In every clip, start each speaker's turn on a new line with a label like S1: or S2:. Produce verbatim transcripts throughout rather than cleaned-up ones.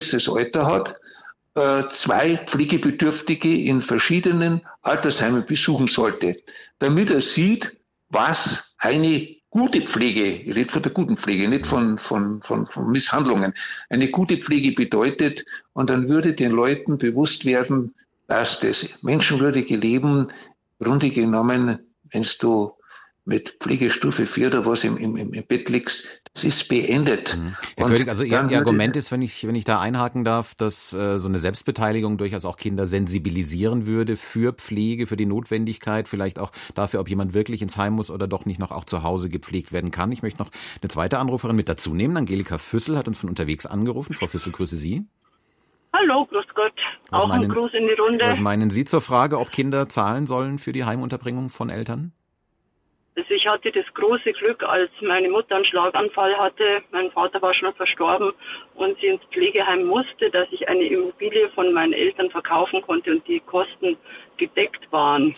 S1: gewisses Alter hat, zwei Pflegebedürftige in verschiedenen Altersheimen besuchen sollte, damit er sieht, was eine gute Pflege, ich rede von der guten Pflege, nicht von, von, von, von Misshandlungen, eine gute Pflege bedeutet. Und dann würde den Leuten bewusst werden, dass das menschenwürdige Leben im Grunde genommen, wenn du mit Pflegestufe vier oder was im, im, im Bett liegst, das ist beendet.
S2: Mhm. Herr König, also Ihr, Ihr Argument ist, wenn ich, wenn ich da einhaken darf, dass äh, so eine Selbstbeteiligung durchaus auch Kinder sensibilisieren würde für Pflege, für die Notwendigkeit, vielleicht auch dafür, ob jemand wirklich ins Heim muss oder doch nicht noch auch zu Hause gepflegt werden kann. Ich möchte noch eine zweite Anruferin mit dazu nehmen. Angelika Füssel hat uns von unterwegs angerufen. Frau Füssel, grüße Sie.
S3: Hallo, grüß Gott.
S2: Was
S3: auch
S2: meinen,
S3: ein Gruß in die Runde.
S2: Was meinen Sie zur Frage, ob Kinder zahlen sollen für die Heimunterbringung von Eltern?
S3: Also ich hatte das große Glück, als meine Mutter einen Schlaganfall hatte, mein Vater war schon verstorben und sie ins Pflegeheim musste, dass ich eine Immobilie von meinen Eltern verkaufen konnte und die Kosten gedeckt waren.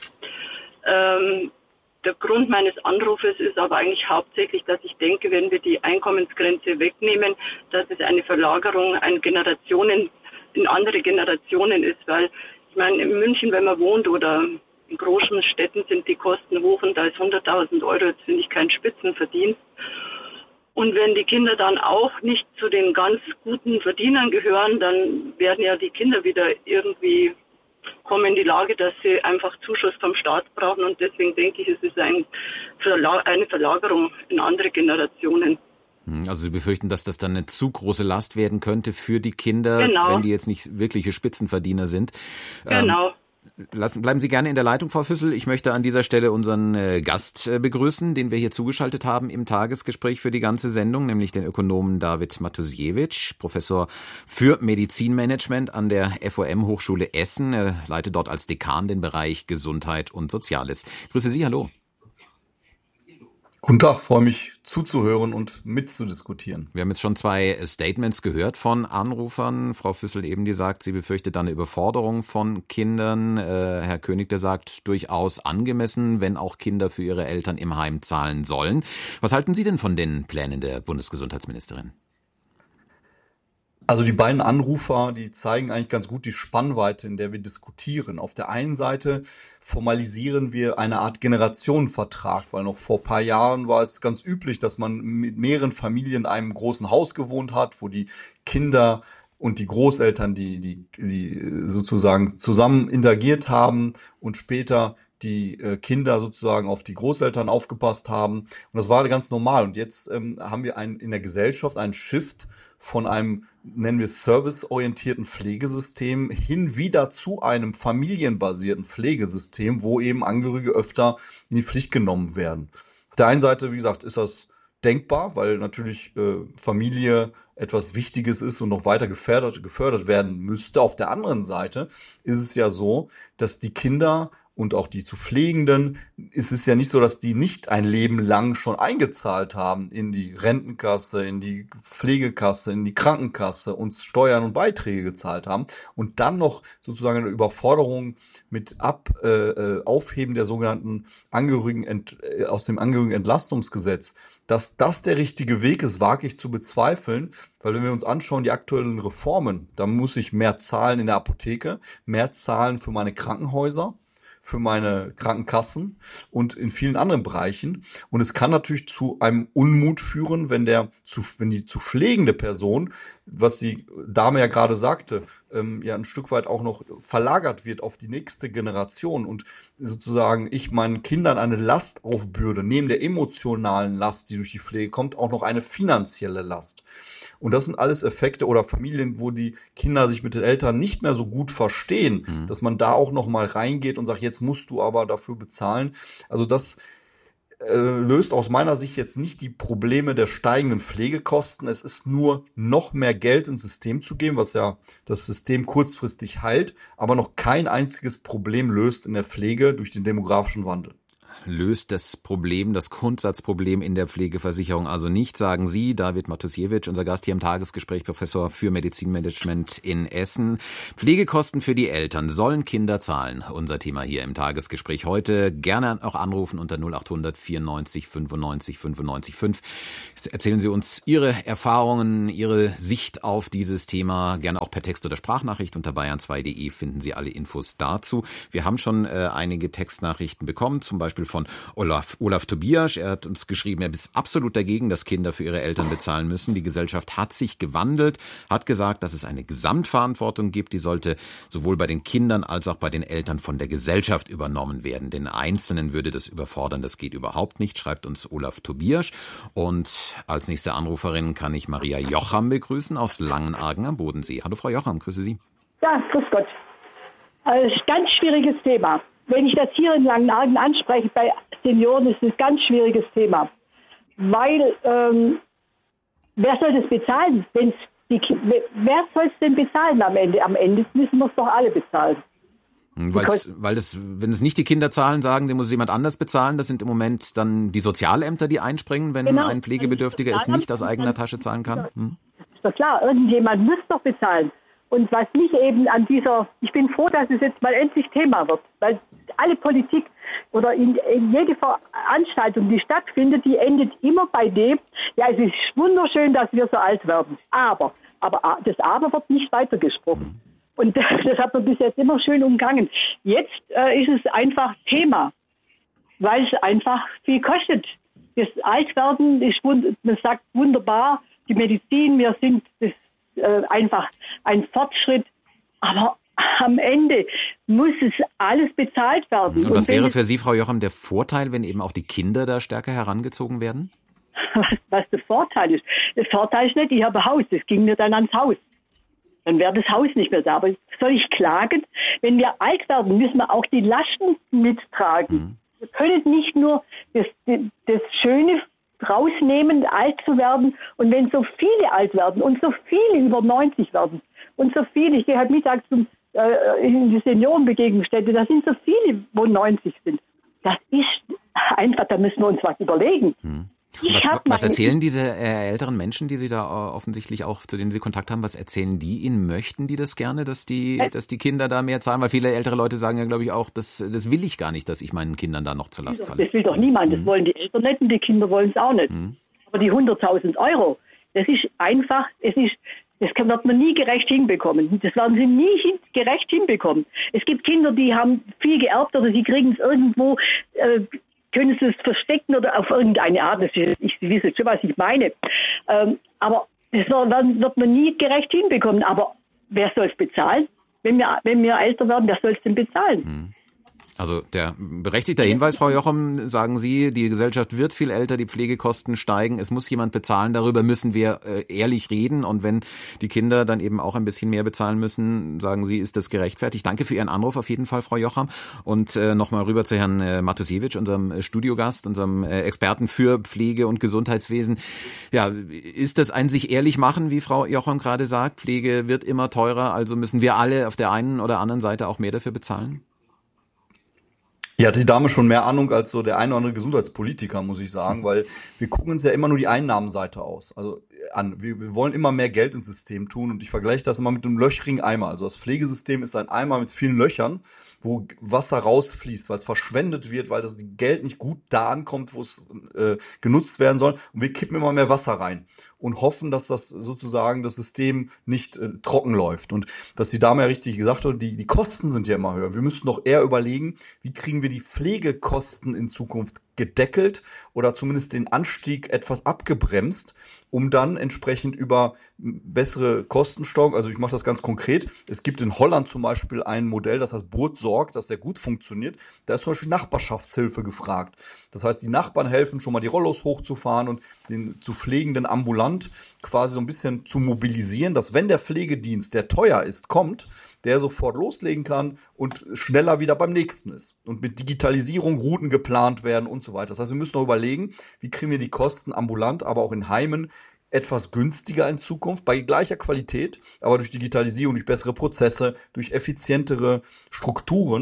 S3: Ähm, der Grund meines Anrufes ist aber eigentlich hauptsächlich, dass ich denke, wenn wir die Einkommensgrenze wegnehmen, dass es eine Verlagerung an Generationen, in andere Generationen ist, weil ich meine, in München, wenn man wohnt oder in großen Städten sind die Kosten hoch und da ist hunderttausend Euro, jetzt finde ich kein Spitzenverdienst. Und wenn die Kinder dann auch nicht zu den ganz guten Verdienern gehören, dann werden ja die Kinder wieder irgendwie kommen in die Lage, dass sie einfach Zuschuss vom Staat brauchen. Und deswegen denke ich, es ist ein Verla- eine Verlagerung in andere Generationen.
S2: Also Sie befürchten, dass das dann eine zu große Last werden könnte für die Kinder,
S3: genau.
S2: wenn die jetzt nicht wirkliche Spitzenverdiener sind.
S3: Genau.
S2: Ähm, Lassen, bleiben Sie gerne in der Leitung, Frau Füssel. Ich möchte an dieser Stelle unseren äh, Gast äh, begrüßen, den wir hier zugeschaltet haben im Tagesgespräch für die ganze Sendung, nämlich den Ökonomen David Matusiewicz, Professor für Medizinmanagement an der F O M-Hochschule Essen. Er leitet dort als Dekan den Bereich Gesundheit und Soziales. Grüße Sie, hallo.
S4: Guten Tag, freue mich zuzuhören und mitzudiskutieren.
S2: Wir haben jetzt schon zwei Statements gehört von Anrufern. Frau Füssel eben, die sagt, sie befürchtet dann eine Überforderung von Kindern. Äh, Herr König, der sagt, durchaus angemessen, wenn auch Kinder für ihre Eltern im Heim zahlen sollen. Was halten Sie denn von den Plänen der Bundesgesundheitsministerin?
S4: Also die beiden Anrufer, die zeigen eigentlich ganz gut die Spannweite, in der wir diskutieren. Auf der einen Seite formalisieren wir eine Art Generationenvertrag, weil noch vor ein paar Jahren war es ganz üblich, dass man mit mehreren Familien in einem großen Haus gewohnt hat, wo die Kinder und die Großeltern, die, die, die sozusagen zusammen interagiert haben und später die Kinder sozusagen auf die Großeltern aufgepasst haben. Und das war ganz normal. Und jetzt ähm, haben wir ein, in der Gesellschaft einen Shift von einem, nennen wir es, serviceorientierten Pflegesystem hin wieder zu einem familienbasierten Pflegesystem, wo eben Angehörige öfter in die Pflicht genommen werden. Auf der einen Seite, wie gesagt, ist das denkbar, weil natürlich äh, Familie etwas Wichtiges ist und noch weiter gefördert, gefördert werden müsste. Auf der anderen Seite ist es ja so, dass die Kinder und auch die zu Pflegenden, ist es ja nicht so, dass die nicht ein Leben lang schon eingezahlt haben in die Rentenkasse, in die Pflegekasse, in die Krankenkasse und Steuern und Beiträge gezahlt haben und dann noch sozusagen eine Überforderung mit Ab, äh, Aufheben der sogenannten Angehörigen äh, aus dem Angehörigenentlastungsgesetz. Dass das der richtige Weg ist, wage ich zu bezweifeln, weil wenn wir uns anschauen, die aktuellen Reformen, da muss ich mehr zahlen in der Apotheke, mehr zahlen für meine Krankenhäuser, für meine Krankenkassen und in vielen anderen Bereichen. Und es kann natürlich zu einem Unmut führen, wenn der zu, wenn die zu pflegende Person, was die Dame ja gerade sagte, ähm, ja ein Stück weit auch noch verlagert wird auf die nächste Generation und sozusagen ich meinen Kindern eine Last aufbürde, neben der emotionalen Last, die durch die Pflege kommt, auch noch eine finanzielle Last. Und das sind alles Effekte oder Familien, wo die Kinder sich mit den Eltern nicht mehr so gut verstehen, mhm. dass man da auch noch mal reingeht und sagt, jetzt musst du aber dafür bezahlen. Also das äh, löst aus meiner Sicht jetzt nicht die Probleme der steigenden Pflegekosten. Es ist nur noch mehr Geld ins System zu geben, was ja das System kurzfristig heilt, aber noch kein einziges Problem löst in der Pflege durch den demografischen Wandel.
S2: löst das Problem, das Grundsatzproblem in der Pflegeversicherung also nicht, sagen Sie. David Matusiewicz, unser Gast hier im Tagesgespräch, Professor für Medizinmanagement in Essen. Pflegekosten für die Eltern sollen Kinder zahlen. Unser Thema hier im Tagesgespräch heute. Gerne auch anrufen unter null acht hundert vierundneunzig fünfundneunzig fünfundneunzig fünf. Erzählen Sie uns Ihre Erfahrungen, Ihre Sicht auf dieses Thema. Gerne auch per Text oder Sprachnachricht. Unter bayern zwei punkt de finden Sie alle Infos dazu. Wir haben schon äh, einige Textnachrichten bekommen, zum Beispiel von Olaf, Olaf Tobias. Er hat uns geschrieben, er ist absolut dagegen, dass Kinder für ihre Eltern bezahlen müssen. Die Gesellschaft hat sich gewandelt, hat gesagt, dass es eine Gesamtverantwortung gibt, die sollte sowohl bei den Kindern als auch bei den Eltern von der Gesellschaft übernommen werden. Den Einzelnen würde das überfordern, das geht überhaupt nicht, schreibt uns Olaf Tobias. Und als nächste Anruferin kann ich Maria Jocham begrüßen aus Langenargen am Bodensee. Hallo Frau Jocham, grüße Sie.
S5: Ja, grüß Gott. Ein ganz schwieriges Thema. Wenn ich das hier in Langenargen anspreche, bei Senioren ist es ein ganz schwieriges Thema. Weil, ähm, wer soll das bezahlen? Wenn's die, wer soll es denn bezahlen am Ende? Am Ende müssen wir es doch alle bezahlen.
S2: Weil's, weil das, wenn es nicht die Kinder zahlen, sagen, den muss jemand anders bezahlen. Das sind im Moment dann die Sozialämter, die einspringen, wenn genau. ein Pflegebedürftiger es nicht aus eigener Tasche zahlen kann. Hm.
S5: Ist doch klar, irgendjemand muss doch bezahlen. Und was mich eben an dieser, ich bin froh, dass es jetzt mal endlich Thema wird, weil alle Politik oder in, in jede Veranstaltung, die stattfindet, die endet immer bei dem, ja, es ist wunderschön, dass wir so alt werden. Aber, aber das Aber wird nicht weitergesprochen. Und das, das hat man bis jetzt immer schön umgangen. Jetzt äh, ist es einfach Thema, weil es einfach viel kostet. Das Altwerden ist, man sagt wunderbar, die Medizin, wir sind das Äh, einfach ein Fortschritt, aber am Ende muss es alles bezahlt werden.
S2: Und was Und wäre für Sie, Frau Jocham, der Vorteil, wenn eben auch die Kinder da stärker herangezogen werden?
S5: Was, was der Vorteil ist? Der Vorteil ist nicht, ich habe ein Haus, das ging mir dann ans Haus. Dann wäre das Haus nicht mehr da. Aber soll ich klagen? Wenn wir alt werden, müssen wir auch die Lasten mittragen. Mhm. Wir können nicht nur das, das Schöne rausnehmen, alt zu werden. Und wenn so viele alt werden und so viele über neunzig werden und so viele, ich gehe halt mittags zum, äh, in die Seniorenbegegnungsstätte, da sind so viele, wo neunzig sind. Das ist einfach, da müssen wir uns was überlegen.
S2: Hm. Was, was erzählen diese äh, älteren Menschen, die Sie da äh, offensichtlich auch, zu denen Sie Kontakt haben, was erzählen die Ihnen? Möchten die das gerne, dass die, äh, dass die Kinder da mehr zahlen? Weil viele ältere Leute sagen ja, glaube ich, auch, das, das will ich gar nicht, dass ich meinen Kindern da noch zur Last falle.
S5: Das will doch niemand. Das mhm. wollen die Eltern nicht und die Kinder wollen es auch nicht. Mhm. Aber die hunderttausend Euro, das ist einfach, es ist, das wird man nie gerecht hinbekommen. Das werden sie nie hin, gerecht hinbekommen. Es gibt Kinder, die haben viel geerbt oder sie kriegen es irgendwo, äh, können sie es verstecken oder auf irgendeine Art. Das ist, ich weiß schon, was ich meine. Ähm, aber das wird, wird man nie gerecht hinbekommen. Aber wer soll es bezahlen? Wenn wir, wenn wir älter werden, wer soll es denn bezahlen?
S2: Hm. Also der berechtigte Hinweis, Frau Jocham, sagen Sie, die Gesellschaft wird viel älter, die Pflegekosten steigen, es muss jemand bezahlen, darüber müssen wir äh, ehrlich reden und wenn die Kinder dann eben auch ein bisschen mehr bezahlen müssen, sagen Sie, ist das gerechtfertigt. Danke für Ihren Anruf auf jeden Fall, Frau Jocham. Und äh, nochmal rüber zu Herrn äh, Matusiewicz, unserem äh, Studiogast, unserem äh, Experten für Pflege und Gesundheitswesen. Ja, ist das ein sich ehrlich machen, wie Frau Jocham gerade sagt? Pflege wird immer teurer, also müssen wir alle auf der einen oder anderen Seite auch mehr dafür bezahlen?
S4: Ja, hat die Dame schon mehr Ahnung als so der eine oder andere Gesundheitspolitiker, muss ich sagen, weil wir gucken uns ja immer nur die Einnahmenseite aus, also an. Wir, wir wollen immer mehr Geld ins System tun und ich vergleiche das immer mit einem löchrigen Eimer. Also das Pflegesystem ist ein Eimer mit vielen Löchern, wo Wasser rausfließt, weil es verschwendet wird, weil das Geld nicht gut da ankommt, wo es äh, genutzt werden soll. Und wir kippen immer mehr Wasser rein und hoffen, dass das sozusagen das System nicht äh, trocken läuft. Und dass die Dame ja richtig gesagt hat, die, die Kosten sind ja immer höher. Wir müssen doch eher überlegen, wie kriegen wir die Pflegekosten in Zukunft gedeckelt oder zumindest den Anstieg etwas abgebremst, um dann entsprechend über bessere Kostensteuerung, also ich mache das ganz konkret, es gibt in Holland zum Beispiel ein Modell, das heißt Buurtzorg, das sehr gut funktioniert, da ist zum Beispiel Nachbarschaftshilfe gefragt. Das heißt, die Nachbarn helfen schon mal die Rollos hochzufahren und den zu Pflegenden ambulant quasi so ein bisschen zu mobilisieren, dass wenn der Pflegedienst, der teuer ist, kommt, der sofort loslegen kann und schneller wieder beim nächsten ist. Und mit Digitalisierung Routen geplant werden und so weiter. Das heißt, wir müssen noch überlegen, wie kriegen wir die Kosten ambulant, aber auch in Heimen etwas günstiger in Zukunft, bei gleicher Qualität, aber durch Digitalisierung, durch bessere Prozesse, durch effizientere Strukturen,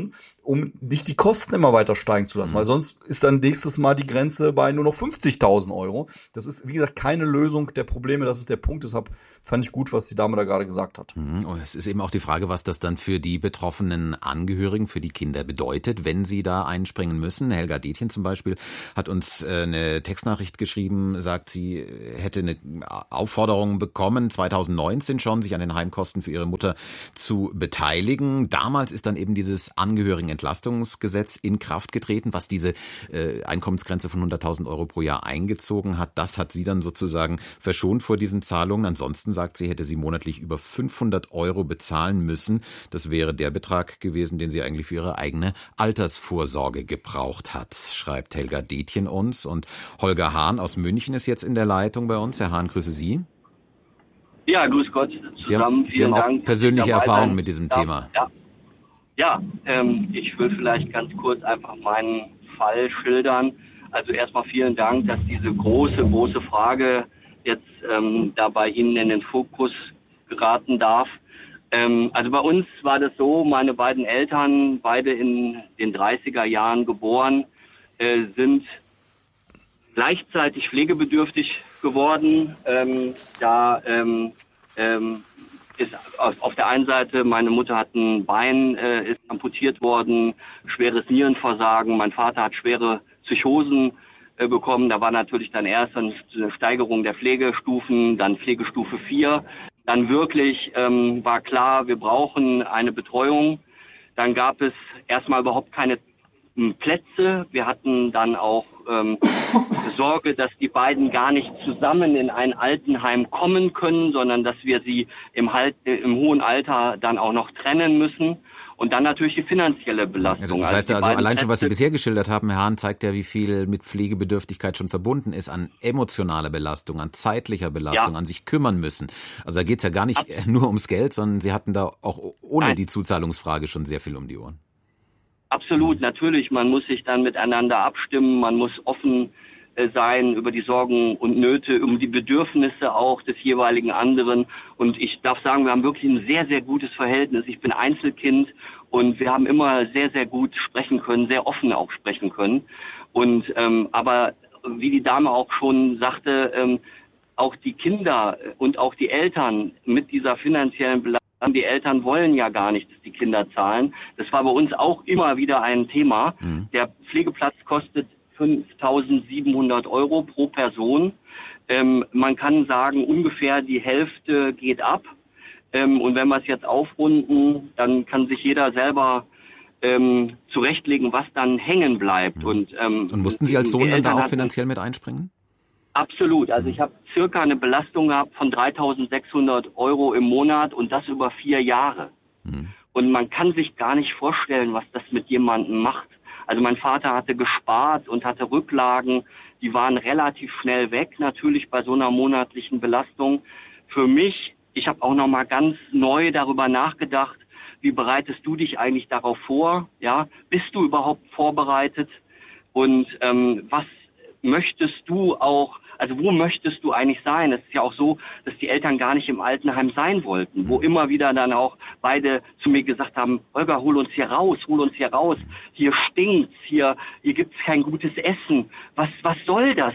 S4: um nicht die Kosten immer weiter steigen zu lassen, mhm. weil sonst ist dann nächstes Mal die Grenze bei nur noch fünfzigtausend Euro. Das ist, wie gesagt, keine Lösung der Probleme, das ist der Punkt, deshalb fand ich gut, was die Dame da gerade gesagt hat.
S2: Mhm. Und es ist eben auch die Frage, was das dann für die betroffenen Angehörigen, für die Kinder bedeutet, wenn sie da einspringen müssen. Helga Detjen zum Beispiel hat uns eine Textnachricht geschrieben, sagt, sie hätte eine Aufforderung bekommen, zweitausendneunzehn schon, sich an den Heimkosten für ihre Mutter zu beteiligen. Damals ist dann eben dieses Angehörigenentlastungsgesetz in Kraft getreten, was diese äh, Einkommensgrenze von hunderttausend Euro pro Jahr eingezogen hat. Das hat sie dann sozusagen verschont vor diesen Zahlungen. Ansonsten, sagt sie, hätte sie monatlich über fünfhundert Euro bezahlen müssen. Das wäre der Betrag gewesen, den sie eigentlich für ihre eigene Altersvorsorge gebraucht hat, schreibt Helga Detjen uns. Und Holger Hahn aus München ist jetzt in der Leitung bei uns. Herr Hahn, grüße Sie.
S6: Ja, grüß Gott zusammen.
S2: Sie haben,
S6: Vielen
S2: Sie haben auch
S6: Dank,
S2: persönliche Erfahrungen
S6: sein.
S2: mit diesem
S6: ja,
S2: Thema.
S6: Ja, ja ähm, ich will vielleicht ganz kurz einfach meinen Fall schildern. Also erstmal vielen Dank, dass diese große, große Frage jetzt ähm, da bei Ihnen in den Fokus geraten darf. Ähm, also bei uns war das so, meine beiden Eltern, beide in den dreißiger Jahren geboren, äh, sind gleichzeitig pflegebedürftig geworden. Ähm, da ähm, ähm, ist auf, auf der einen Seite, meine Mutter hat ein Bein, äh, ist amputiert worden, schweres Nierenversagen. Mein Vater hat schwere Psychosen äh, bekommen. Da war natürlich dann erst eine Steigerung der Pflegestufen, dann Pflegestufe vier. Dann wirklich ähm, war klar, wir brauchen eine Betreuung. Dann gab es erstmal überhaupt keine Plätze. Wir hatten dann auch ähm, Sorge, dass die beiden gar nicht zusammen in ein Altenheim kommen können, sondern dass wir sie im, halt, im hohen Alter dann auch noch trennen müssen. Und dann natürlich die finanzielle Belastung.
S2: Ja, das heißt also, also allein schon, was Sie bisher geschildert haben, Herr Hahn, zeigt ja, wie viel mit Pflegebedürftigkeit schon verbunden ist an emotionaler Belastung, an zeitlicher Belastung, ja. an sich kümmern müssen. Also da geht's ja gar nicht Ab- nur ums Geld, sondern Sie hatten da auch ohne Nein. die Zuzahlungsfrage schon sehr viel um die Ohren.
S6: Absolut, natürlich. Man muss sich dann miteinander abstimmen, man muss offen äh, sein über die Sorgen und Nöte, um die Bedürfnisse auch des jeweiligen anderen. Und ich darf sagen, wir haben wirklich ein sehr, sehr gutes Verhältnis. Ich bin Einzelkind und wir haben immer sehr, sehr gut sprechen können, sehr offen auch sprechen können. Und ähm, aber wie die Dame auch schon sagte, ähm, auch die Kinder und auch die Eltern mit dieser finanziellen Belastung, die Eltern wollen ja gar nicht, dass die Kinder zahlen. Das war bei uns auch immer wieder ein Thema. Mhm. Der Pflegeplatz kostet fünftausendsiebenhundert Euro pro Person. Ähm, man kann sagen, ungefähr die Hälfte geht ab. Ähm, und wenn wir es jetzt aufrunden, dann kann sich jeder selber ähm, zurechtlegen, was dann hängen bleibt.
S2: Mhm.
S6: Und, ähm,
S2: und mussten Sie als Sohn dann da auch finanziell mit einspringen?
S6: Absolut. Also ich habe circa eine Belastung gehabt von dreitausendsechshundert Euro im Monat und das über vier Jahre. Mhm. Und man kann sich gar nicht vorstellen, was das mit jemandem macht. Also mein Vater hatte gespart und hatte Rücklagen, die waren relativ schnell weg, natürlich bei so einer monatlichen Belastung. Für mich, ich habe auch nochmal ganz neu darüber nachgedacht, wie bereitest du dich eigentlich darauf vor? Ja, bist du überhaupt vorbereitet? Und ähm, was möchtest du auch, also wo möchtest du eigentlich sein? Es ist ja auch so, dass die Eltern gar nicht im Altenheim sein wollten, wo immer wieder dann auch beide zu mir gesagt haben, Holger, hol uns hier raus, hol uns hier raus, hier stinkt's, hier, hier gibt's kein gutes Essen. Was, was soll das?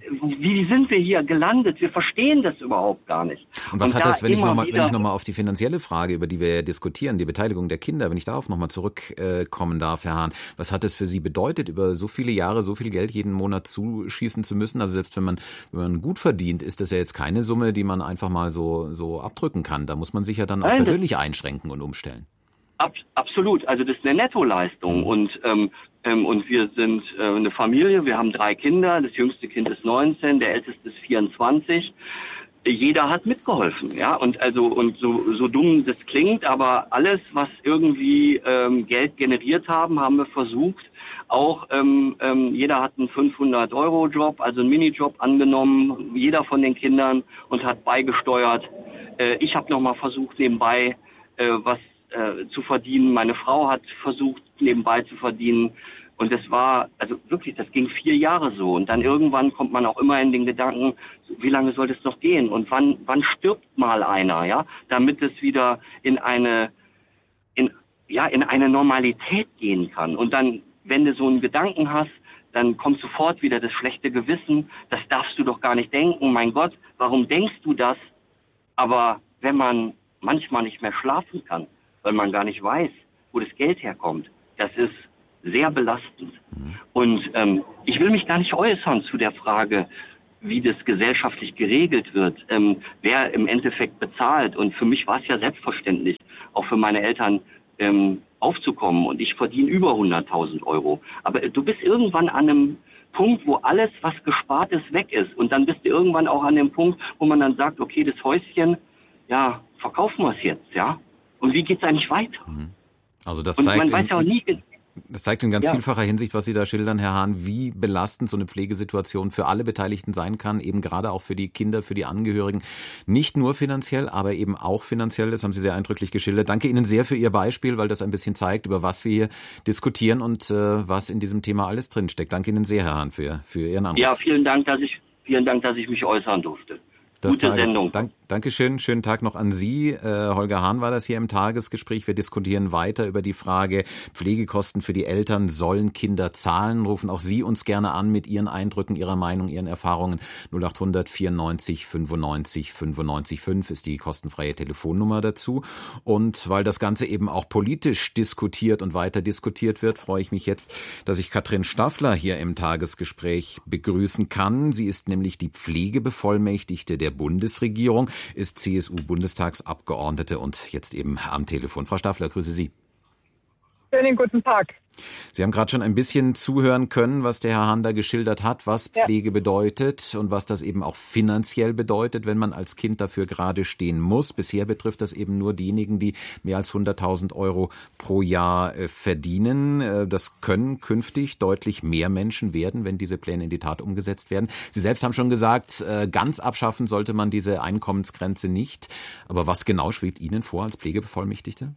S6: Wie sind wir hier gelandet? Wir verstehen das überhaupt gar nicht.
S2: Und was Und hat da das, wenn ich nochmal, wenn ich nochmal auf die finanzielle Frage, über die wir diskutieren, die Beteiligung der Kinder, wenn ich darauf nochmal zurückkommen darf, Herr Hahn, was hat es für Sie bedeutet, über so viele Jahre so viel Geld jeden Monat zuschießen zu müssen? Also selbst wenn man Wenn man gut verdient, ist das ja jetzt keine Summe, die man einfach mal so, so abdrücken kann. Da muss man sich ja dann auch Nein, persönlich einschränken und umstellen.
S6: Ab, absolut. Also das ist eine Nettoleistung. Mhm. Und, ähm, ähm, und wir sind äh, eine Familie. Wir haben drei Kinder. Das jüngste Kind ist neunzehn, der älteste ist vierundzwanzig. Jeder hat mitgeholfen, ja. Und also und so, so dumm das klingt, aber alles, was irgendwie ähm, Geld generiert haben, haben wir versucht. Auch ähm, ähm, jeder hat einen fünfhundert-Euro-Job, also einen Minijob angenommen, jeder von den Kindern, und hat beigesteuert. Äh, ich habe nochmal versucht, nebenbei äh, was äh, zu verdienen. Meine Frau hat versucht, nebenbei zu verdienen. Und das war, also wirklich, das ging vier Jahre so. Und dann irgendwann kommt man auch immer in den Gedanken, wie lange soll das noch gehen? Und wann, wann stirbt mal einer, ja? Damit es wieder in eine, in ja, in eine Normalität gehen kann. Und dann, wenn du so einen Gedanken hast, dann kommt sofort wieder das schlechte Gewissen. Das darfst du doch gar nicht denken. Mein Gott, warum denkst du das? Aber wenn man manchmal nicht mehr schlafen kann, weil man gar nicht weiß, wo das Geld herkommt, das ist sehr belastend. Mhm. Und ähm, ich will mich gar nicht äußern zu der Frage, wie das gesellschaftlich geregelt wird, ähm, wer im Endeffekt bezahlt. Und für mich war es ja selbstverständlich, auch für meine Eltern ähm, aufzukommen. Und ich verdiene über hunderttausend Euro. Aber du bist irgendwann an einem Punkt, wo alles, was gespart ist, weg ist. Und dann bist du irgendwann auch an dem Punkt, wo man dann sagt, okay, das Häuschen, ja, verkaufen wir es jetzt, ja? Und wie geht's eigentlich weiter?
S2: Also das
S6: Und
S2: zeigt...
S6: man weiß ja auch nie...
S2: Das zeigt in ganz
S6: ja.
S2: vielfacher Hinsicht, was Sie da schildern, Herr Hahn, wie belastend so eine Pflegesituation für alle Beteiligten sein kann, eben gerade auch für die Kinder, für die Angehörigen. Nicht nur finanziell, aber eben auch finanziell. Das haben Sie sehr eindrücklich geschildert. Danke Ihnen sehr für Ihr Beispiel, weil das ein bisschen zeigt, über was wir hier diskutieren und äh, was in diesem Thema alles drinsteckt. Danke Ihnen sehr, Herr Hahn, für, für Ihren Anruf.
S6: Ja, vielen Dank, dass ich, vielen Dank, dass ich mich äußern durfte.
S2: Das
S6: Gute
S2: Tages.
S6: Sendung.
S2: Dank, Dankeschön. Schönen Tag noch an Sie. Äh, Holger Hahn war das hier im Tagesgespräch. Wir diskutieren weiter über die Frage, Pflegekosten für die Eltern, sollen Kinder zahlen? Rufen auch Sie uns gerne an mit Ihren Eindrücken, Ihrer Meinung, Ihren Erfahrungen. null acht hundert vierundneunzig fünfundneunzig fünfundneunzig fünf ist die kostenfreie Telefonnummer dazu. Und weil das Ganze eben auch politisch diskutiert und weiter diskutiert wird, freue ich mich jetzt, dass ich Katrin Staffler hier im Tagesgespräch begrüßen kann. Sie ist nämlich die Pflegebevollmächtigte der Bundesregierung, ist C S U-Bundestagsabgeordnete und jetzt eben am Telefon. Frau Staffler, grüße Sie.
S7: Schönen guten Tag.
S2: Sie haben gerade schon ein bisschen zuhören können, was der Herr Hahn da geschildert hat, was Pflege ja. bedeutet und was das eben auch finanziell bedeutet, wenn man als Kind dafür gerade stehen muss. Bisher betrifft das eben nur diejenigen, die mehr als hunderttausend Euro pro Jahr äh, verdienen. Äh, das können künftig deutlich mehr Menschen werden, wenn diese Pläne in die Tat umgesetzt werden. Sie selbst haben schon gesagt, äh, ganz abschaffen sollte man diese Einkommensgrenze nicht. Aber was genau schwebt Ihnen vor als Pflegebevollmächtigte?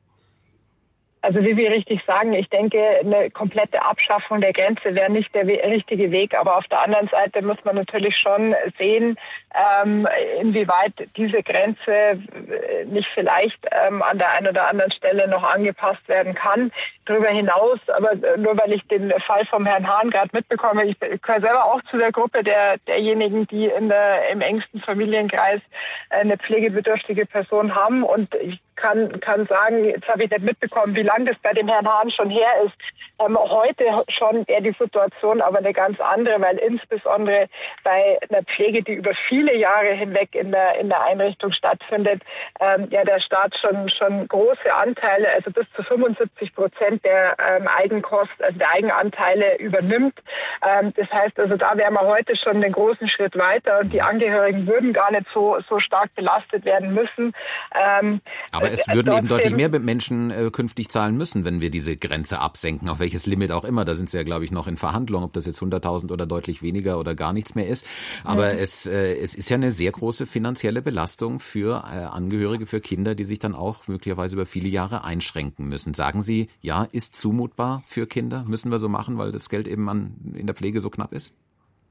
S7: Also wie wir richtig sagen, ich denke, eine komplette Abschaffung der Grenze wäre nicht der richtige Weg. Aber auf der anderen Seite muss man natürlich schon sehen, ähm, inwieweit diese Grenze nicht vielleicht ähm, an der einen oder anderen Stelle noch angepasst werden kann. Darüber hinaus, aber nur weil ich den Fall vom Herrn Hahn gerade mitbekomme, ich gehöre selber auch zu der Gruppe der derjenigen, die in der, im engsten Familienkreis eine pflegebedürftige Person haben. Und ich kann, kann sagen, jetzt habe ich nicht mitbekommen, wie lange das bei dem Herrn Hahn schon her ist. Ähm, heute schon wäre die Situation aber eine ganz andere, weil insbesondere bei einer Pflege, die über viele Jahre hinweg in der in der Einrichtung stattfindet, ähm, ja der Staat schon schon große Anteile, also bis zu fünfundsiebzig Prozent der ähm, Eigenkosten, also der Eigenanteile übernimmt. Ähm, das heißt also, da wären wir heute schon einen großen Schritt weiter und die Angehörigen würden gar nicht so so stark belastet werden müssen. Ähm,
S2: aber es würden eben deutlich mehr Menschen äh, künftig zahlen müssen, wenn wir diese Grenze absenken, auf welches Limit auch immer. Da sind Sie ja, glaube ich, noch in Verhandlungen, ob das jetzt hunderttausend oder deutlich weniger oder gar nichts mehr ist. Aber mhm. es, äh, es ist ja eine sehr große finanzielle Belastung für äh, Angehörige, für Kinder, die sich dann auch möglicherweise über viele Jahre einschränken müssen. Sagen Sie, ja, ist zumutbar für Kinder? Müssen wir so machen, weil das Geld eben an, in der Pflege so knapp ist?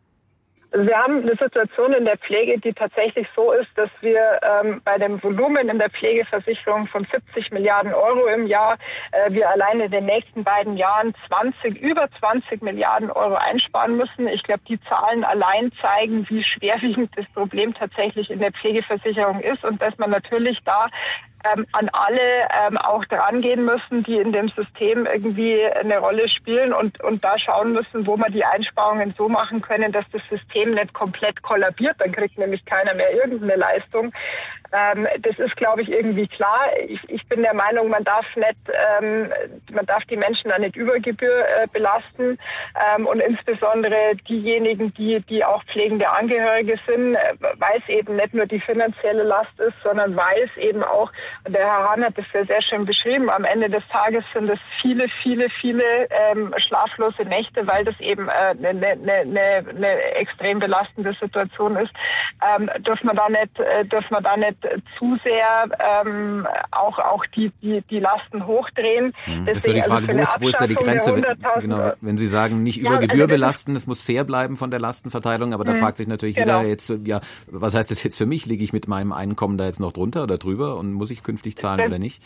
S7: Also wir haben eine Situation in der Pflege, die tatsächlich so ist, dass wir ähm, bei dem Volumen in der Pflegeversicherung von siebzig Milliarden Euro im Jahr, äh, wir allein in den nächsten beiden Jahren zwanzig, über zwanzig Milliarden Euro einsparen müssen. Ich glaube, die Zahlen allein zeigen, wie schwerwiegend das Problem tatsächlich in der Pflegeversicherung ist und dass man natürlich da Ähm, an alle ähm, auch dran gehen müssen, die in dem System irgendwie eine Rolle spielen und und da schauen müssen, wo man die Einsparungen so machen können, dass das System nicht komplett kollabiert. Dann kriegt nämlich keiner mehr irgendeine Leistung. Ähm, das ist, glaube ich, irgendwie klar. Ich, ich bin der Meinung, man darf nicht, ähm, man darf die Menschen da nicht über Gebühr äh, belasten ähm, und insbesondere diejenigen, die die auch pflegende Angehörige sind, äh, weil es eben nicht nur die finanzielle Last ist, sondern weil es eben auch, und der Herr Hahn hat das ja sehr schön beschrieben, am Ende des Tages sind es viele, viele, viele ähm, schlaflose Nächte, weil das eben eine äh, ne, ne, ne, ne extrem belastende Situation ist. Ähm, dürfen wir da nicht, äh, dürfen wir da nicht zu sehr ähm, auch auch die die die Lasten hochdrehen.
S2: Mhm. Das ist doch die Frage, also wo, ist, wo ist da die Grenze? Wenn, genau, wenn Sie sagen, nicht über ja, Gebühr also belasten, es muss fair bleiben von der Lastenverteilung, aber da mhm. fragt sich natürlich genau. jeder jetzt, ja, was heißt das jetzt für mich? Liege ich mit meinem Einkommen da jetzt noch drunter oder drüber und muss ich künftig zahlen
S7: das,
S2: oder nicht?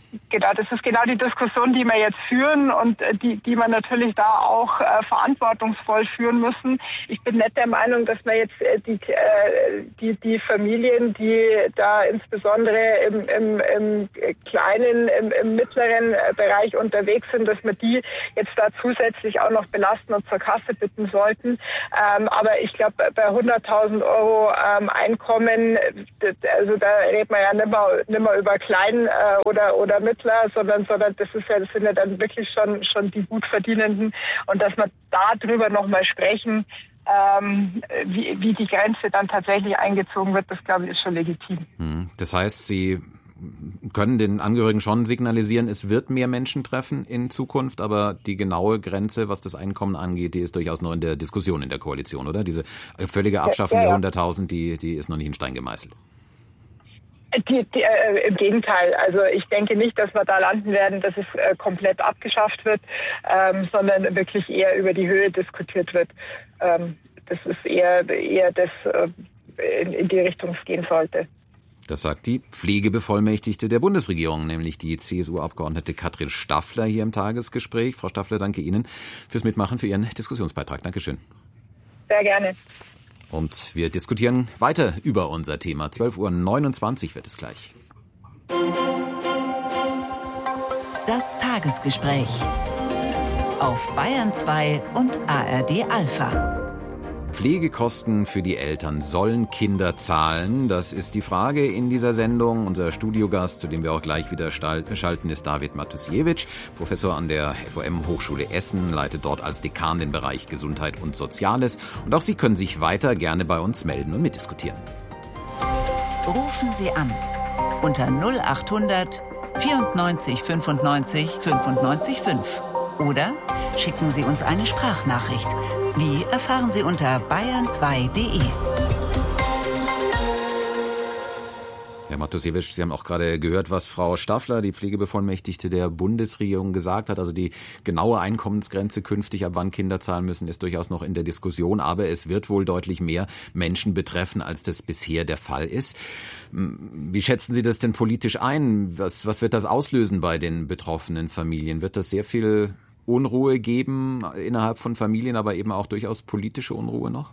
S7: Genau, das ist genau die Diskussion, die wir jetzt führen und die, die man natürlich da auch äh, verantwortungsvoll führen müssen. Ich bin nicht der Meinung, dass man jetzt äh, die, äh, die, die Familien, die da insbesondere im, im, im kleinen, im, im mittleren Bereich unterwegs sind, dass wir die jetzt da zusätzlich auch noch belasten und zur Kasse bitten sollten. Ähm, aber ich glaube, bei hunderttausend Euro ähm, Einkommen, also da redet man ja nicht mehr, nicht mehr über klein äh, oder, oder mit sondern, sondern das ist ja, das sind ja dann wirklich schon, schon die gut Verdienenden und dass wir darüber nochmal sprechen, ähm, wie, wie die Grenze dann tatsächlich eingezogen wird, das glaube ich ist schon legitim.
S2: Das heißt, Sie können den Angehörigen schon signalisieren, es wird mehr Menschen treffen in Zukunft, aber die genaue Grenze, was das Einkommen angeht, die ist durchaus noch in der Diskussion in der Koalition, oder? Diese völlige Abschaffung ja, ja, ja. der hunderttausend, die, die ist noch nicht in Stein gemeißelt.
S7: Die, die, äh, Im Gegenteil. Also ich denke nicht, dass wir da landen werden, dass es äh, komplett abgeschafft wird, ähm, sondern wirklich eher über die Höhe diskutiert wird. Ähm, das ist eher, eher das äh, in, in die Richtung gehen sollte.
S2: Das sagt die Pflegebevollmächtigte der Bundesregierung, nämlich die C S U-Abgeordnete Katrin Staffler hier im Tagesgespräch. Frau Staffler, danke Ihnen fürs Mitmachen, für Ihren Diskussionsbeitrag. Dankeschön.
S7: Sehr gerne.
S2: Und wir diskutieren weiter über unser Thema. zwölf Uhr neunundzwanzig wird es gleich.
S8: Das Tagesgespräch auf Bayern zwei und A R D Alpha.
S2: Pflegekosten für die Eltern sollen Kinder zahlen? Das ist die Frage in dieser Sendung. Unser Studiogast, zu dem wir auch gleich wieder schalten, ist David Matusiewicz, Professor an der F O M-Hochschule Essen, leitet dort als Dekan den Bereich Gesundheit und Soziales. Und auch Sie können sich weiter gerne bei uns melden und mitdiskutieren.
S8: Rufen Sie an unter null acht hundert vierundneunzig fünfundneunzig fünfundneunzig fünf oder schicken Sie uns eine Sprachnachricht. Wie erfahren Sie unter bayern zwei punkt de.
S2: Herr Matusiewicz, Sie haben auch gerade gehört, was Frau Staffler, die Pflegebevollmächtigte der Bundesregierung, gesagt hat. Also die genaue Einkommensgrenze künftig, ab wann Kinder zahlen müssen, ist durchaus noch in der Diskussion. Aber es wird wohl deutlich mehr Menschen betreffen, als das bisher der Fall ist. Wie schätzen Sie das denn politisch ein? Was, was wird das auslösen bei den betroffenen Familien? Wird das sehr viel Unruhe geben innerhalb von Familien, aber eben auch durchaus politische Unruhe noch?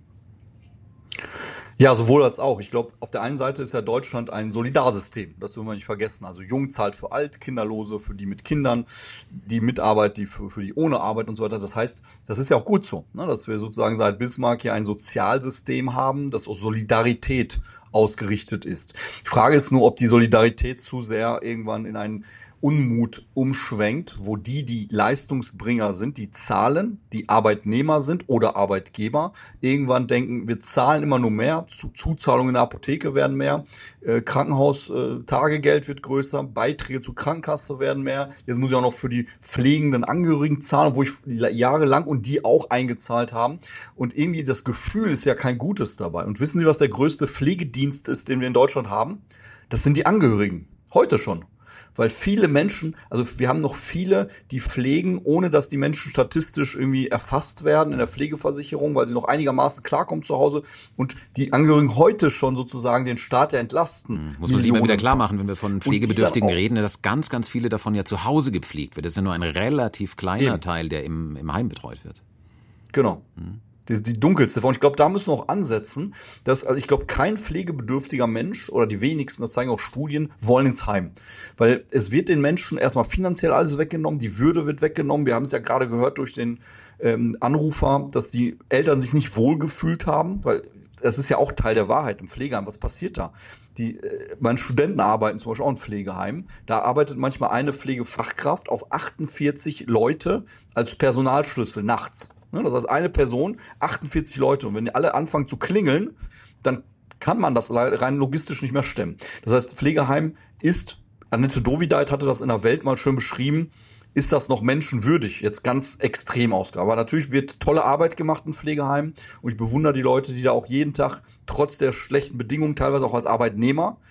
S4: Ja, sowohl als auch. Ich glaube, auf der einen Seite ist ja Deutschland ein Solidarsystem. Das dürfen wir nicht vergessen. Also Jung zahlt für alt, Kinderlose für die mit Kindern, die mit Arbeit, die für, für die ohne Arbeit und so weiter. Das heißt, das ist ja auch gut so, ne, dass wir sozusagen seit Bismarck hier ein Sozialsystem haben, das auf Solidarität ausgerichtet ist. Die Frage ist nur, ob die Solidarität zu sehr irgendwann in einen Unmut umschwenkt, wo die, die Leistungsbringer sind, die zahlen, die Arbeitnehmer sind oder Arbeitgeber, irgendwann denken, wir zahlen immer nur mehr, Zuzahlungen in der Apotheke werden mehr, äh, Krankenhaus-Tagegeld äh, wird größer, Beiträge zur Krankenkasse werden mehr, jetzt muss ich auch noch für die pflegenden Angehörigen zahlen, wo ich jahrelang und die auch eingezahlt haben und irgendwie das Gefühl ist ja kein Gutes dabei. Und wissen Sie, was der größte Pflegedienst ist, den wir in Deutschland haben? Das sind die Angehörigen, heute schon. Weil viele Menschen, also wir haben noch viele, die pflegen, ohne dass die Menschen statistisch irgendwie erfasst werden in der Pflegeversicherung, weil sie noch einigermaßen klarkommen zu Hause und die Angehörigen heute schon sozusagen den Staat ja entlasten.
S2: Hm, muss man sich immer wieder klar machen, wenn wir von Pflegebedürftigen reden, dass ganz, ganz viele davon ja zu Hause gepflegt wird. Das ist ja nur ein relativ kleiner Eben. Teil, der im, im Heim betreut wird.
S4: Genau. Hm. Die, die Dunkelziffer. Und ich glaube, da müssen wir auch ansetzen, dass, also ich glaube, kein pflegebedürftiger Mensch oder die wenigsten, das zeigen auch Studien, wollen ins Heim. Weil es wird den Menschen erstmal finanziell alles weggenommen, die Würde wird weggenommen. Wir haben es ja gerade gehört durch den ähm, Anrufer, dass die Eltern sich nicht wohlgefühlt haben, weil das ist ja auch Teil der Wahrheit im Pflegeheim. Was passiert da? Die, äh, meine Studenten arbeiten zum Beispiel auch im Pflegeheim. Da arbeitet manchmal eine Pflegefachkraft auf achtundvierzig Leute als Personalschlüssel nachts. Das heißt, eine Person, achtundvierzig Leute. Und wenn die alle anfangen zu klingeln, dann kann man das rein logistisch nicht mehr stemmen. Das heißt, Pflegeheim ist, Annette Dovideit hatte das in der Welt mal schön beschrieben, ist das noch menschenwürdig? Jetzt ganz extrem ausgegangen. Aber natürlich wird tolle Arbeit gemacht in Pflegeheimen. Und ich bewundere die Leute, die da auch jeden Tag, trotz der schlechten Bedingungen, teilweise auch als Arbeitnehmer,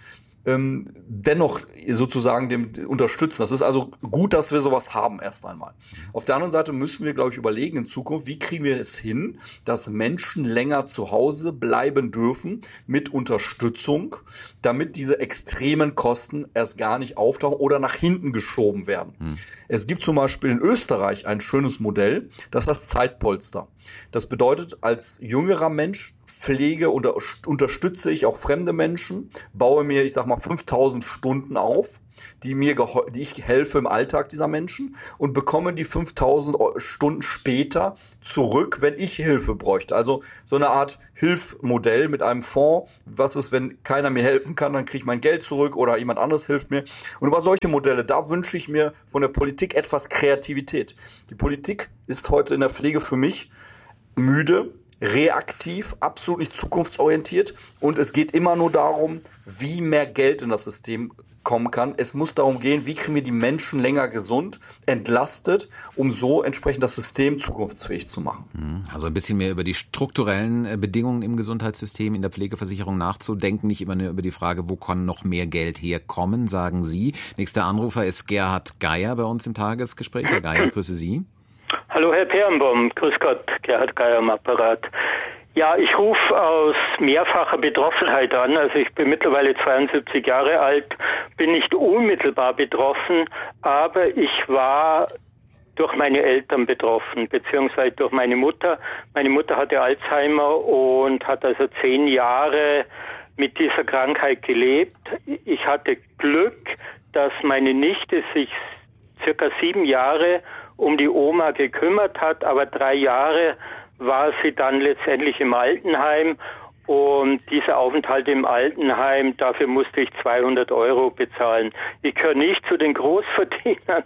S4: ähm, dennoch sozusagen dem unterstützen. Das ist also gut, dass wir sowas haben erst einmal. Auf der anderen Seite müssen wir, glaube ich, überlegen in Zukunft, wie kriegen wir es hin, dass Menschen länger zu Hause bleiben dürfen mit Unterstützung, damit diese extremen Kosten erst gar nicht auftauchen oder nach hinten geschoben werden. Hm. Es gibt zum Beispiel in Österreich ein schönes Modell, das heißt Zeitpolster. Das bedeutet, als jüngerer Mensch pflege und unterstütze ich auch fremde Menschen, baue mir, ich sag mal, fünftausend Stunden auf, die mir, die ich helfe im Alltag dieser Menschen und bekomme die fünftausend Stunden später zurück, wenn ich Hilfe bräuchte. Also so eine Art Hilfsmodell mit einem Fonds. Was ist, wenn keiner mir helfen kann, dann kriege ich mein Geld zurück oder jemand anderes hilft mir. Und über solche Modelle, da wünsche ich mir von der Politik etwas Kreativität. Die Politik ist heute in der Pflege für mich müde, reaktiv, absolut nicht zukunftsorientiert und es geht immer nur darum, wie mehr Geld in das System kommen kann. Es muss darum gehen, wie kriegen wir die Menschen länger gesund, entlastet, um so entsprechend das System zukunftsfähig zu machen.
S2: Also ein bisschen mehr über die strukturellen Bedingungen im Gesundheitssystem, in der Pflegeversicherung nachzudenken, nicht immer nur über die Frage, wo kann noch mehr Geld herkommen, sagen Sie. Nächster Anrufer ist Gerhard Geier bei uns im Tagesgespräch. Herr Geier, grüße Sie.
S9: Hallo Herr Peerenbohm, grüß Gott, Gerhard Geier am Apparat. Ja, ich rufe aus mehrfacher Betroffenheit an, also ich bin mittlerweile zweiundsiebzig Jahre alt, bin nicht unmittelbar betroffen, aber ich war durch meine Eltern betroffen, beziehungsweise durch meine Mutter. Meine Mutter hatte Alzheimer und hat also zehn Jahre mit dieser Krankheit gelebt. Ich hatte Glück, dass meine Nichte sich circa sieben Jahre um die Oma gekümmert hat, aber drei Jahre war sie dann letztendlich im Altenheim und dieser Aufenthalt im Altenheim, dafür musste ich zweihundert Euro bezahlen. Ich gehöre nicht zu den Großverdienern,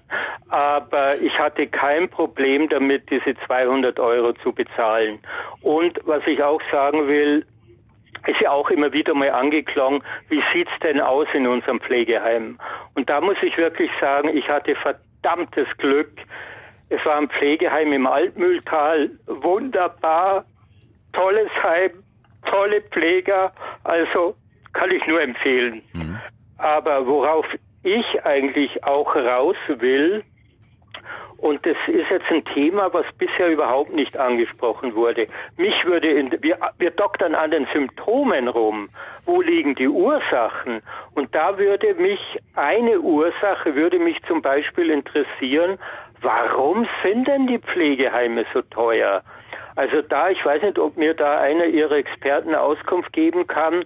S9: aber ich hatte kein Problem damit, diese zweihundert Euro zu bezahlen. Und was ich auch sagen will, ist ja auch immer wieder mal angeklungen, wie sieht's denn aus in unserem Pflegeheim? Und da muss ich wirklich sagen, ich hatte verdammtes Glück. Es war ein Pflegeheim im Altmühltal, wunderbar, tolles Heim, tolle Pfleger, also kann ich nur empfehlen. Mhm. Aber worauf ich eigentlich auch raus will, und das ist jetzt ein Thema, was bisher überhaupt nicht angesprochen wurde. Mich würde, in, wir, wir doktern an den Symptomen rum. Wo liegen die Ursachen? Und da würde mich, eine Ursache würde mich zum Beispiel interessieren, warum sind denn die Pflegeheime so teuer? Also da, ich weiß nicht, ob mir da einer Ihrer Experten Auskunft geben kann,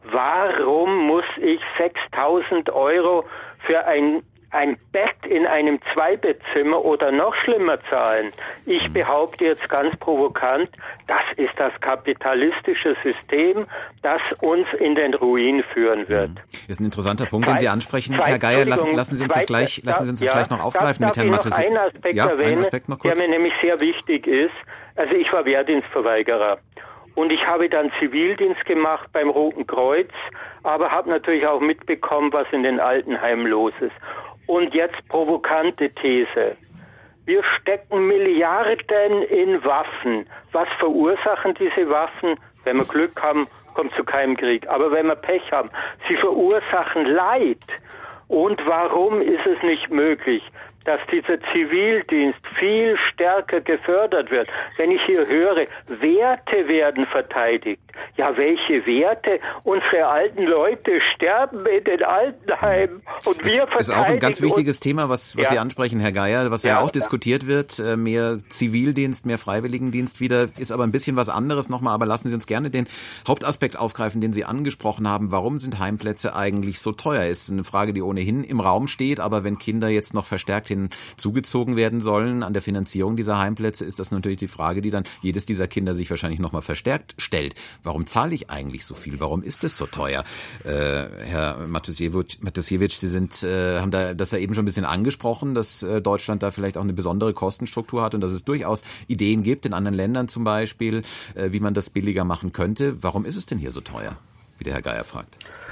S9: warum muss ich sechstausend Euro für ein ein Bett in einem Zweibettzimmer oder noch schlimmer zahlen? Ich behaupte jetzt ganz provokant, das ist das kapitalistische System, das uns in den Ruin führen wird.
S2: Ist ein interessanter Punkt, den Sie ansprechen. Herr Geier, lassen, lassen Sie uns das gleich, lassen Sie uns das ja, gleich noch aufgreifen
S9: darf,
S2: mit Herrn Matusiewicz.
S9: Ich noch einen Aspekt
S2: ja,
S9: erwähnen,
S2: einen Aspekt noch kurz.
S9: Der mir nämlich sehr wichtig ist. Also ich war Wehrdienstverweigerer. Und ich habe dann Zivildienst gemacht beim Roten Kreuz, aber habe natürlich auch mitbekommen, was in den Altenheimen los ist. Und jetzt provokante These. Wir stecken Milliarden in Waffen. Was verursachen diese Waffen? Wenn wir Glück haben, kommt zu keinem Krieg. Aber wenn wir Pech haben, sie verursachen Leid. Und warum ist es nicht möglich, dass dieser Zivildienst viel stärker gefördert wird? Wenn ich hier höre, Werte werden verteidigt. Ja, welche Werte? Unsere alten Leute sterben in den Altenheimen und wir verteidigen.
S2: Das ist auch ein ganz wichtiges Thema, was, was ja. Sie ansprechen, Herr Geier, was ja, ja auch ja. diskutiert wird. Mehr Zivildienst, mehr Freiwilligendienst wieder, ist aber ein bisschen was anderes nochmal. Aber lassen Sie uns gerne den Hauptaspekt aufgreifen, den Sie angesprochen haben. Warum sind Heimplätze eigentlich so teuer? Ist eine Frage, die ohnehin im Raum steht. Aber wenn Kinder jetzt noch verstärkt hinzugezogen werden sollen an der Finanzierung dieser Heimplätze, ist das natürlich die Frage, die dann jedes dieser Kinder sich wahrscheinlich nochmal verstärkt stellt. Warum zahle ich eigentlich so viel? Warum ist es so teuer? Äh, Herr Matusiewicz, Matusiewicz, Sie sind, äh, haben da das ja eben schon ein bisschen angesprochen, dass äh, Deutschland da vielleicht auch eine besondere Kostenstruktur hat und dass es durchaus Ideen gibt, in anderen Ländern zum Beispiel, äh, wie man das billiger machen könnte. Warum ist es denn hier so teuer? Wie der Herr Geier fragt.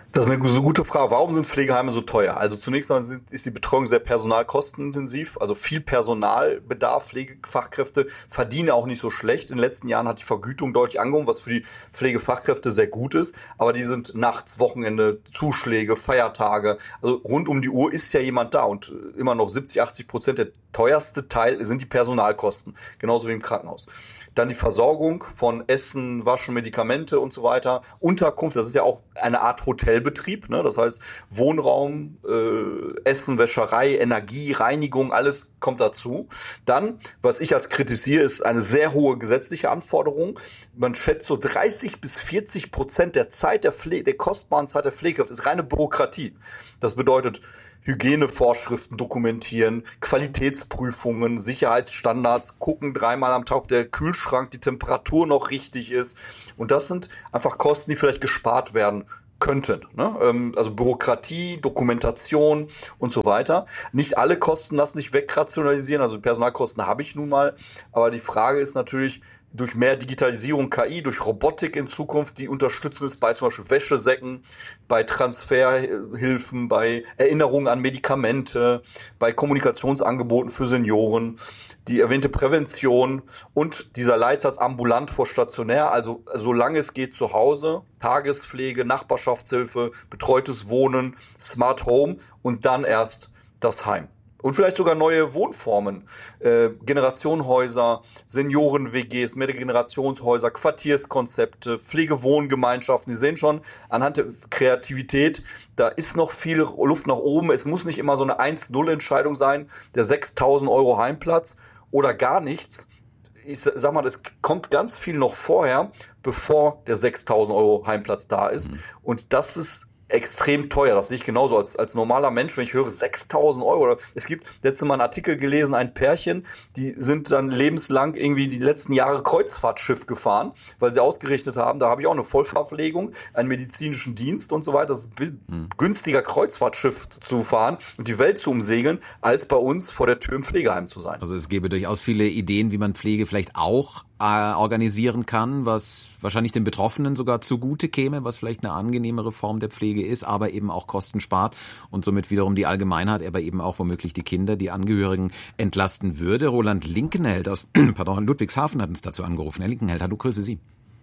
S4: Das ist eine so gute Frage. Warum sind Pflegeheime so teuer? Also zunächst mal ist die Betreuung sehr personalkostenintensiv, also viel Personalbedarf. Pflegefachkräfte verdienen auch nicht so schlecht. In den letzten Jahren hat die Vergütung deutlich angehoben, was für die Pflegefachkräfte sehr gut ist. Aber die sind nachts, Wochenende, Zuschläge, Feiertage. Also rund um die Uhr ist ja jemand da und immer noch siebzig, achtzig Prozent der teuerste Teil sind die Personalkosten. Genauso wie im Krankenhaus. Dann die Versorgung von Essen, Waschen, Medikamente und so weiter. Unterkunft, das ist ja auch eine Art Hotelbetrieb, ne? Das heißt Wohnraum, äh, Essen, Wäscherei, Energie, Reinigung, alles kommt dazu. Dann, was ich als kritisiere, ist eine sehr hohe gesetzliche Anforderung. Man schätzt so dreißig bis vierzig Prozent der Zeit der Pflege, der kostbaren Zeit der Pflegekraft ist reine Bürokratie. Das bedeutet, Hygienevorschriften dokumentieren, Qualitätsprüfungen, Sicherheitsstandards, gucken dreimal am Tag, ob der Kühlschrank, die Temperatur noch richtig ist. Und das sind einfach Kosten, die vielleicht gespart werden könnten. Ne? Also Bürokratie, Dokumentation und so weiter. Nicht alle Kosten lassen sich wegrationalisieren, also Personalkosten habe ich nun mal. Aber die Frage ist natürlich, durch mehr Digitalisierung, K I, durch Robotik in Zukunft, die unterstützen es bei zum Beispiel Wäschesäcken, bei Transferhilfen, bei Erinnerungen an Medikamente, bei Kommunikationsangeboten für Senioren, die erwähnte Prävention und dieser Leitsatz ambulant vor stationär, also solange es geht zu Hause, Tagespflege, Nachbarschaftshilfe, betreutes Wohnen, Smart Home und dann erst das Heim. Und vielleicht sogar neue Wohnformen, äh, Generationenhäuser, Senioren-W Gs, Mehrgenerationshäuser, Quartierskonzepte, Pflegewohngemeinschaften. Sie sehen schon, anhand der Kreativität, da ist noch viel Luft nach oben. Es muss nicht immer so eine eins null Entscheidung sein, der sechstausend Euro Heimplatz oder gar nichts. Ich sag mal, es kommt ganz viel noch vorher, bevor der sechstausend Euro Heimplatz da ist. Mhm. Und das ist extrem teuer. Das sehe ich genauso als, als normaler Mensch, wenn ich höre sechstausend Euro. Es gibt letztes Mal einen Artikel gelesen, ein Pärchen, die sind dann lebenslang irgendwie die letzten Jahre Kreuzfahrtschiff gefahren, weil sie ausgerichtet haben, da habe ich auch eine Vollverpflegung, einen medizinischen Dienst und so weiter. Das ist hm. günstiger, Kreuzfahrtschiff zu fahren und die Welt zu umsegeln, als bei uns vor der Tür im Pflegeheim zu sein.
S2: Also es gäbe durchaus viele Ideen, wie man Pflege vielleicht auch äh, organisieren kann, was wahrscheinlich den Betroffenen sogar zugute käme, was vielleicht eine angenehmere Form der Pflege ist, aber eben auch Kosten spart und somit wiederum die Allgemeinheit, aber eben auch womöglich die Kinder, die Angehörigen entlasten würde. Roland Linkenheld aus pardon, Ludwigshafen hat uns dazu angerufen. Herr Linkenheld, hallo, grüße Sie.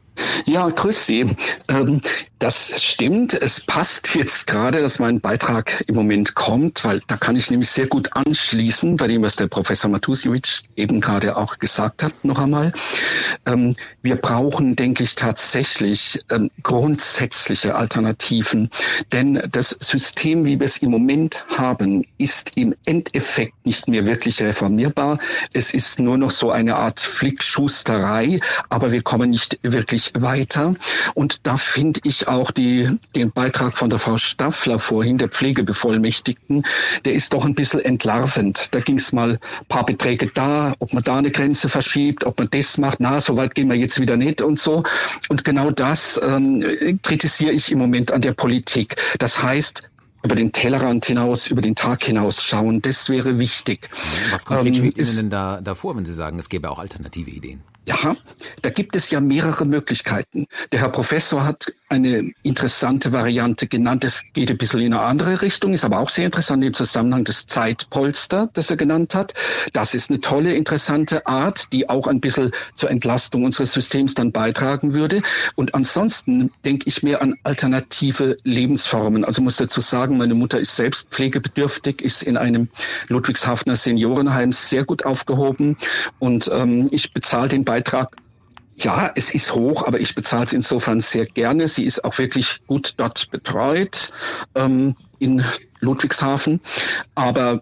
S10: Ja, grüß Sie. Ähm, das stimmt. Es passt jetzt gerade, dass mein Beitrag im Moment kommt, weil da kann ich nämlich sehr gut anschließen bei dem, was der Professor Matusiewicz eben gerade auch gesagt hat, noch einmal. Ähm, wir brauchen, denke ich, tatsächlich ähm, grundsätzliche Alternativen. Denn das System, wie wir es im Moment haben, ist im Endeffekt nicht mehr wirklich reformierbar. Es ist nur noch so eine Art Flickschusterei, aber wir kommen nicht wirklich weiter. Und da finde ich auch die, den Beitrag von der Frau Staffler vorhin, der Pflegebevollmächtigten, der ist doch ein bisschen entlarvend. Da ging es mal ein paar Beträge da, ob man da eine Grenze verschiebt, ob man das macht, na, so weit gehen wir jetzt wieder nicht und so. Und genau das ähm, kritisiere ich im Moment an der Politik. Das heißt, über den Tellerrand hinaus, über den Tag hinaus schauen, das wäre wichtig.
S2: Was konkret ähm, schwebt Ihnen denn da, da vor, wenn Sie sagen, es gäbe auch alternative Ideen?
S10: Ja, da gibt es ja mehrere Möglichkeiten. Der Herr Professor hat eine interessante Variante genannt. Es geht ein bisschen in eine andere Richtung, ist aber auch sehr interessant im Zusammenhang des Zeitpolster, das er genannt hat. Das ist eine tolle, interessante Art, die auch ein bisschen zur Entlastung unseres Systems dann beitragen würde. Und ansonsten denke ich mehr an alternative Lebensformen. Also muss dazu sagen, meine Mutter ist selbst pflegebedürftig, ist in einem Ludwigshafener Seniorenheim sehr gut aufgehoben und ähm, ich bezahle den Beitrag Beitrag. Ja, es ist hoch, aber ich bezahle es insofern sehr gerne. Sie ist auch wirklich gut dort betreut ähm, in Ludwigshafen. Aber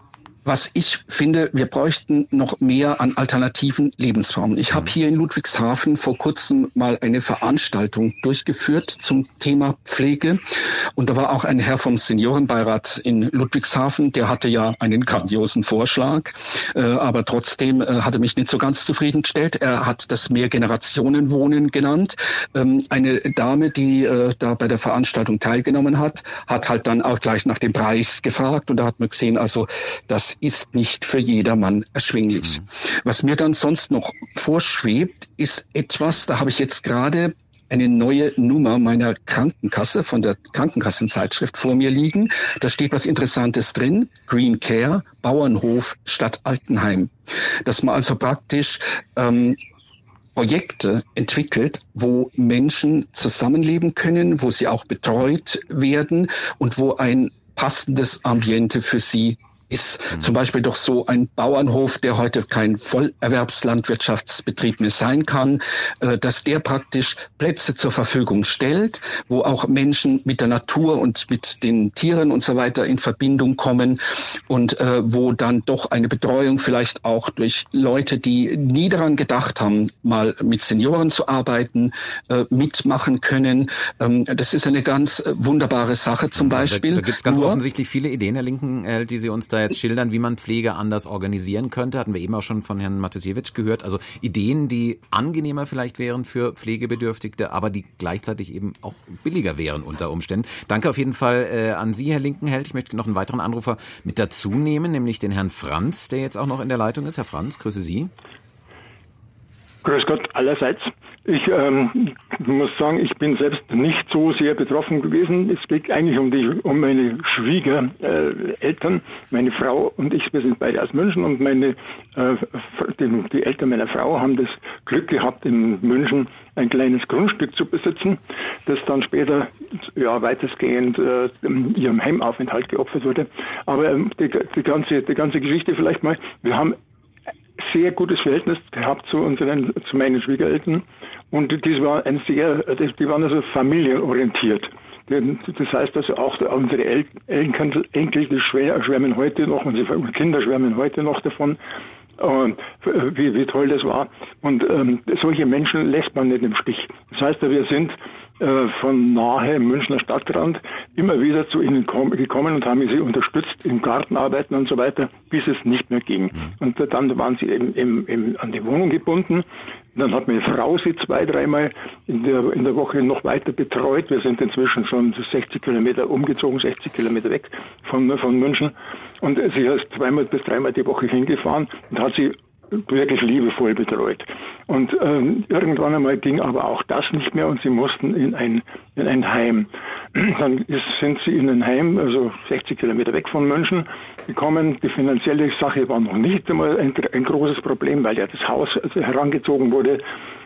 S10: was ich finde, wir bräuchten noch mehr an alternativen Lebensformen. Ich habe hier in Ludwigshafen vor kurzem mal eine Veranstaltung durchgeführt zum Thema Pflege. Und da war auch ein Herr vom Seniorenbeirat in Ludwigshafen, der hatte ja einen grandiosen Vorschlag, äh, aber trotzdem äh, hat er mich nicht so ganz zufriedengestellt. Er hat das Mehrgenerationenwohnen genannt. Ähm, eine Dame, die äh, da bei der Veranstaltung teilgenommen hat, hat halt dann auch gleich nach dem Preis gefragt. Und da hat man gesehen, also das ist nicht für jedermann erschwinglich. Mhm. Was mir dann sonst noch vorschwebt, ist etwas, da habe ich jetzt gerade eine neue Nummer meiner Krankenkasse, von der Krankenkassenzeitschrift vor mir liegen. Da steht was Interessantes drin. Green Care, Bauernhof statt Altenheim. Dass man also praktisch ähm, Projekte entwickelt, wo Menschen zusammenleben können, wo sie auch betreut werden und wo ein passendes Ambiente für sie ist. Mhm. Zum Beispiel doch so ein Bauernhof, der heute kein Vollerwerbslandwirtschaftsbetrieb mehr sein kann, äh, dass der praktisch Plätze zur Verfügung stellt, wo auch Menschen mit der Natur und mit den Tieren und so weiter in Verbindung kommen und äh, wo dann doch eine Betreuung vielleicht auch durch Leute, die nie daran gedacht haben, mal mit Senioren zu arbeiten, äh, mitmachen können. Ähm, das ist eine ganz äh, wunderbare Sache zum Beispiel.
S2: Da, da gibt es ganz Nur, offensichtlich viele Ideen, Herr Linkenheld, die Sie uns da jetzt schildern, wie man Pflege anders organisieren könnte. Hatten wir eben auch schon von Herrn Matusiewicz gehört. Also Ideen, die angenehmer vielleicht wären für Pflegebedürftige, aber die gleichzeitig eben auch billiger wären unter Umständen. Danke auf jeden Fall äh, an Sie, Herr Linkenheld. Ich möchte noch einen weiteren Anrufer mit dazu nehmen, nämlich den Herrn Franz, der jetzt auch noch in der Leitung ist. Herr Franz, grüße Sie.
S11: Grüß Gott allerseits. Ich ähm, muss sagen, ich bin selbst nicht so sehr betroffen gewesen. Es geht eigentlich um die um meine Schwiegereltern, äh, meine Frau und ich. Wir sind beide aus München und meine äh, die, die Eltern meiner Frau haben das Glück gehabt, in München ein kleines Grundstück zu besitzen, das dann später ja weitestgehend äh, ihrem Heimaufenthalt geopfert wurde. Aber ähm, die, die ganze die ganze Geschichte vielleicht mal. Wir haben sehr gutes Verhältnis gehabt zu unseren, zu meinen Schwiegereltern und das war ein sehr, die waren also familienorientiert. Das heißt also auch unsere El- Enkel, Enkel die schwärmen heute noch, unsere Kinder schwärmen heute noch davon, und wie, wie toll das war. Und ähm, solche Menschen lässt man nicht im Stich. Das heißt, wir sind äh, von nahe im Münchner Stadtrand immer wieder zu ihnen kom- gekommen und haben sie unterstützt im Gartenarbeiten und so weiter, bis es nicht mehr ging. Mhm. Und äh, dann waren sie eben, eben, eben an die Wohnung gebunden. Dann hat meine Frau sie zwei, dreimal in der, in der Woche noch weiter betreut. Wir sind inzwischen schon sechzig Kilometer umgezogen, sechzig Kilometer weg von, von München. Und sie ist zweimal bis dreimal die Woche hingefahren und hat sie wirklich liebevoll betreut. Und ähm, irgendwann einmal ging aber auch das nicht mehr und sie mussten in ein, in ein Heim. Dann ist, sind sie in ein Heim, also sechzig Kilometer weg von München, gekommen. Die finanzielle Sache war noch nicht einmal ein, ein großes Problem, weil ja das Haus also herangezogen wurde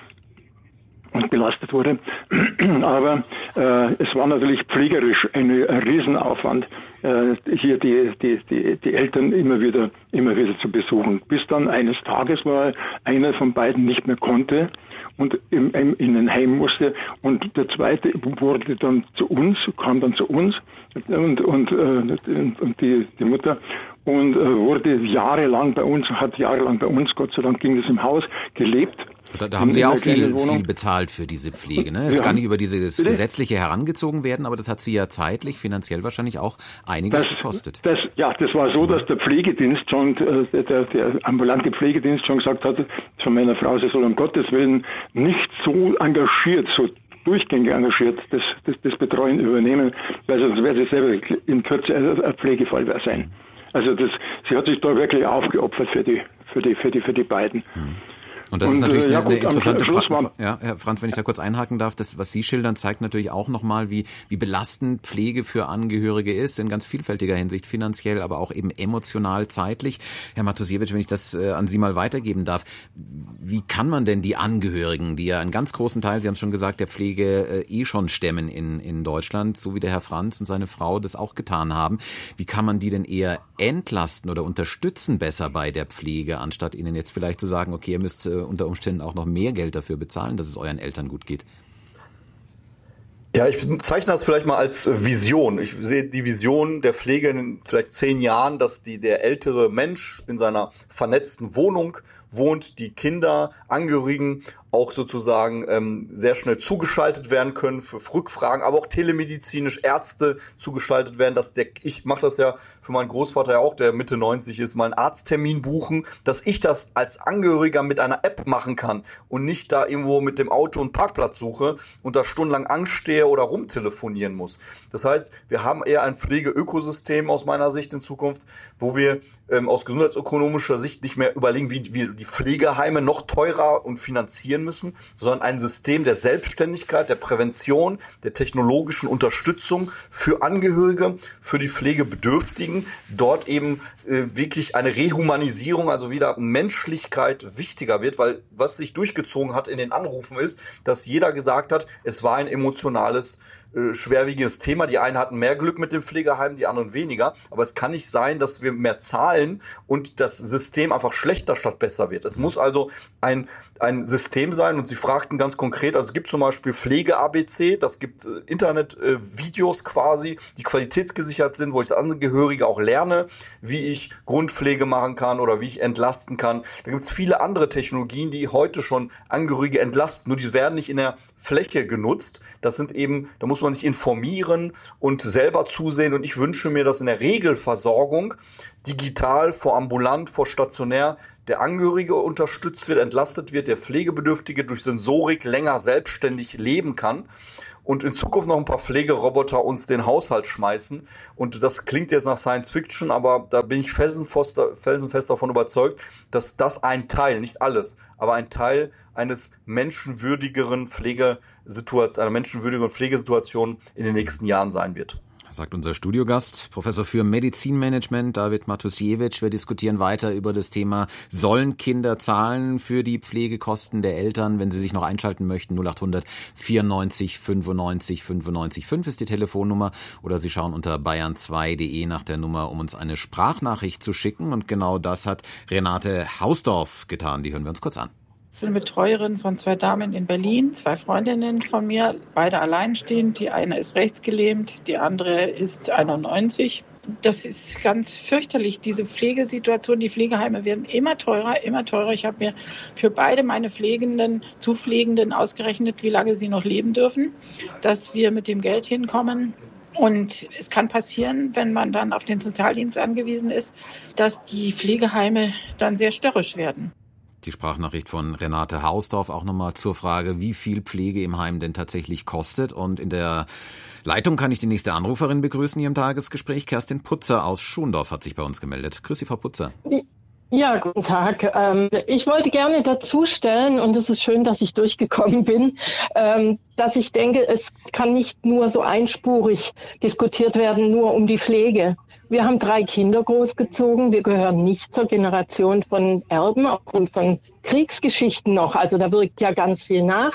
S11: und belastet wurde. Aber äh, es war natürlich pflegerisch eine, ein Riesenaufwand, äh, hier die, die, die, die Eltern immer wieder, immer wieder zu besuchen. Bis dann eines Tages mal einer von beiden nicht mehr konnte und im, im, in ein Heim musste. Und der zweite wurde dann zu uns, kam dann zu uns und, und, äh, und die, die Mutter und äh, wurde jahrelang bei uns, hat jahrelang bei uns, Gott sei Dank ging es im Haus, gelebt.
S2: Da, da haben Sie auch viel, viel bezahlt für diese Pflege, ne? Es ja. Kann nicht über dieses Bitte? Gesetzliche herangezogen werden, aber das hat Sie ja zeitlich, finanziell wahrscheinlich auch einiges
S11: das,
S2: gekostet.
S11: Das, ja, das war so, dass der Pflegedienst schon, der, der, der ambulante Pflegedienst schon gesagt hat, von meiner Frau, sie soll um Gottes Willen nicht so engagiert, so durchgängig engagiert, das, das, das Betreuen übernehmen, weil sonst wäre sie selber in Kürze ein Pflegefall sein. Also das, sie hat sich da wirklich aufgeopfert für die, für die, für die, für die beiden. Hm.
S2: Und das und, ist natürlich eine, ja, gut, eine interessante Frage. Ja, Herr Franz, wenn ich da kurz einhaken darf, das, was Sie schildern, zeigt natürlich auch nochmal, wie, wie belastend Pflege für Angehörige ist, in ganz vielfältiger Hinsicht, finanziell, aber auch eben emotional, zeitlich. Herr Matusiewicz, wenn ich das äh, an Sie mal weitergeben darf, wie kann man denn die Angehörigen, die ja einen ganz großen Teil, Sie haben es schon gesagt, der Pflege äh, eh schon stemmen in, in Deutschland, so wie der Herr Franz und seine Frau das auch getan haben, wie kann man die denn eher entlasten oder unterstützen besser bei der Pflege, anstatt ihnen jetzt vielleicht zu sagen, okay, ihr müsst äh, unter Umständen auch noch mehr Geld dafür bezahlen, dass es euren Eltern gut geht?
S4: Ja, ich zeichne das vielleicht mal als Vision. Ich sehe die Vision der Pflege in vielleicht zehn Jahren, dass die, der ältere Mensch in seiner vernetzten Wohnung wohnt, die Kinder, Angehörigen auch sozusagen ähm, sehr schnell zugeschaltet werden können für Rückfragen, aber auch telemedizinisch Ärzte zugeschaltet werden. Dass der, ich mache das ja für meinen Großvater ja auch, der Mitte neunzig ist, mal einen Arzttermin buchen, dass ich das als Angehöriger mit einer App machen kann und nicht da irgendwo mit dem Auto einen Parkplatz suche und da stundenlang anstehe oder rumtelefonieren muss. Das heißt, wir haben eher ein Pflegeökosystem aus meiner Sicht in Zukunft, wo wir ähm, aus gesundheitsökonomischer Sicht nicht mehr überlegen, wie, wie die Pflegeheime noch teurer und finanzieren müssen, sondern ein System der Selbstständigkeit, der Prävention, der technologischen Unterstützung für Angehörige, für die Pflegebedürftigen, dort eben äh, wirklich eine Rehumanisierung, also wieder Menschlichkeit wichtiger wird, weil was sich durchgezogen hat in den Anrufen ist, dass jeder gesagt hat, es war ein emotionales schwerwiegendes Thema. Die einen hatten mehr Glück mit dem Pflegeheim, die anderen weniger. Aber es kann nicht sein, dass wir mehr zahlen und das System einfach schlechter statt besser wird. Es muss also ein, ein System sein. Und Sie fragten ganz konkret, also es gibt zum Beispiel Pflege-A B C, das gibt äh, Internet-Videos äh, quasi, die qualitätsgesichert sind, wo ich als Angehörige auch lerne, wie ich Grundpflege machen kann oder wie ich entlasten kann. Da gibt es viele andere Technologien, die heute schon Angehörige entlasten. Nur die werden nicht in der Fläche genutzt. Das sind eben, da muss man sich informieren und selber zusehen. Und ich wünsche mir, dass in der Regelversorgung digital, vor ambulant, vor stationär der Angehörige unterstützt wird, entlastet wird, der Pflegebedürftige durch Sensorik länger selbstständig leben kann und in Zukunft noch ein paar Pflegeroboter uns den Haushalt schmeißen. Und das klingt jetzt nach Science Fiction, aber da bin ich felsenfest davon überzeugt, dass das ein Teil, nicht alles, aber ein Teil eines menschenwürdigeren Pflegesituation, einer menschenwürdigeren Pflegesituation in den nächsten Jahren sein wird.
S2: Sagt unser Studiogast, Professor für Medizinmanagement David Matusiewicz. Wir diskutieren weiter über das Thema, sollen Kinder zahlen für die Pflegekosten der Eltern? Wenn Sie sich noch einschalten möchten, null achthundert vierundneunzig fünfundneunzig fünfundneunzig fünf ist die Telefonnummer. Oder Sie schauen unter bayern zwei punkt de nach der Nummer, um uns eine Sprachnachricht zu schicken. Und genau das hat Renate Hausdorf getan. Die hören wir uns kurz an.
S12: Ich bin Betreuerin von zwei Damen in Berlin, zwei Freundinnen von mir, beide alleinstehend. Die eine ist rechtsgelähmt, die andere ist einundneunzig. Das ist ganz fürchterlich, diese Pflegesituation. Die Pflegeheime werden immer teurer, immer teurer. Ich habe mir für beide meine Pflegenden, Zupflegenden ausgerechnet, wie lange sie noch leben dürfen, dass wir mit dem Geld hinkommen. Und es kann passieren, wenn man dann auf den Sozialdienst angewiesen ist, dass die Pflegeheime dann sehr störrisch werden.
S2: Die Sprachnachricht von Renate Hausdorf auch nochmal zur Frage, wie viel Pflege im Heim denn tatsächlich kostet. Und in der Leitung kann ich die nächste Anruferin begrüßen hier im Tagesgespräch. Kerstin Putzer aus Schondorf hat sich bei uns gemeldet. Grüß Sie, Frau Putzer.
S13: Ja, guten Tag. Ich wollte gerne dazustellen, und es ist schön, dass ich durchgekommen bin, dass ich denke, es kann nicht nur so einspurig diskutiert werden, nur um die Pflege. Wir haben drei Kinder großgezogen. Wir gehören nicht zur Generation von Erben, aufgrund von Kriegsgeschichten noch. Also da wirkt ja ganz viel nach.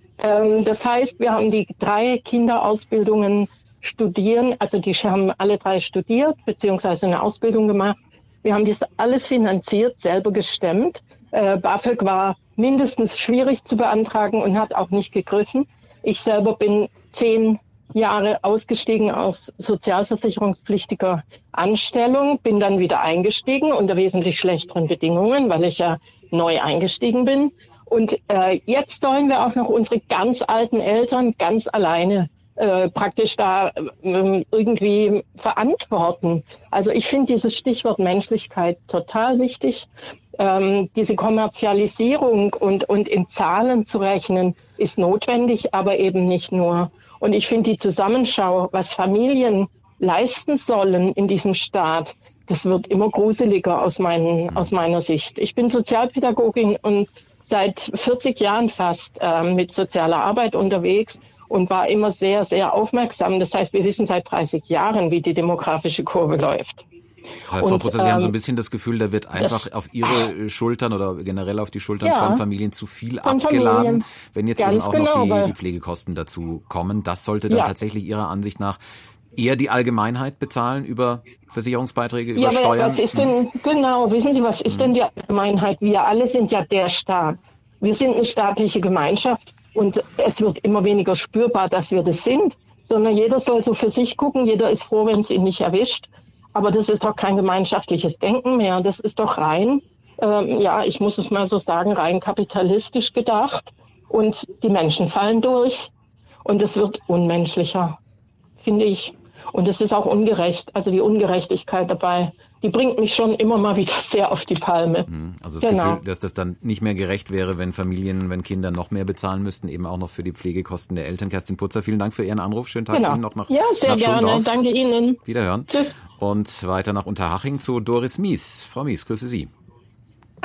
S13: Das heißt, wir haben die drei Kinderausbildungen studieren, also die haben alle drei studiert, beziehungsweise eine Ausbildung gemacht. Wir haben das alles finanziert, selber gestemmt. Äh, BAföG war mindestens schwierig zu beantragen und hat auch nicht gegriffen. Ich selber bin zehn Jahre ausgestiegen aus sozialversicherungspflichtiger Anstellung, bin dann wieder eingestiegen unter wesentlich schlechteren Bedingungen, weil ich ja neu eingestiegen bin. Und äh, jetzt sollen wir auch noch unsere ganz alten Eltern ganz alleine Äh, praktisch da äh, irgendwie verantworten. Also ich finde dieses Stichwort Menschlichkeit total wichtig. Ähm, diese Kommerzialisierung und, und in Zahlen zu rechnen ist notwendig, aber eben nicht nur. Und ich finde die Zusammenschau, was Familien leisten sollen in diesem Staat, das wird immer gruseliger aus, meinen, aus meiner Sicht. Ich bin Sozialpädagogin und seit vierzig Jahren fast äh, mit sozialer Arbeit unterwegs und war immer sehr, sehr aufmerksam. Das heißt, wir wissen seit dreißig Jahren, wie die demografische Kurve läuft.
S2: Das heißt, Frau Putzer, Sie ähm, haben so ein bisschen das Gefühl, da wird einfach das, auf Ihre Schultern oder generell auf die Schultern ja, von Familien zu viel abgeladen, Familien. Wenn jetzt eben auch genau, noch die, die Pflegekosten dazu kommen. Das sollte dann ja. tatsächlich Ihrer Ansicht nach eher die Allgemeinheit bezahlen über Versicherungsbeiträge, über
S13: ja,
S2: Steuern?
S13: Ja, was ist denn, genau, wissen Sie, was ist denn die Allgemeinheit? Wir alle sind ja der Staat. Wir sind eine staatliche Gemeinschaft. Und es wird immer weniger spürbar, dass wir das sind, sondern jeder soll so für sich gucken. Jeder ist froh, wenn es ihn nicht erwischt. Aber das ist doch kein gemeinschaftliches Denken mehr. Das ist doch rein, ähm, ja, ich muss es mal so sagen, rein kapitalistisch gedacht. Und die Menschen fallen durch. Und es wird unmenschlicher, finde ich. Und es ist auch ungerecht. Also die Ungerechtigkeit dabei, die bringt mich schon immer mal wieder sehr auf die Palme.
S2: Also das genau. Gefühl, dass das dann nicht mehr gerecht wäre, wenn Familien, wenn Kinder noch mehr bezahlen müssten, eben auch noch für die Pflegekosten der Eltern. Kerstin Putzer, vielen Dank für Ihren Anruf. Schönen Tag
S13: genau.
S2: Ihnen noch nach
S13: Ja, sehr
S2: nach
S13: gerne.
S2: Schondorf.
S13: Danke Ihnen.
S2: Wiederhören.
S13: Tschüss.
S2: Und weiter nach Unterhaching zu Doris Mies. Frau Mies, grüße Sie.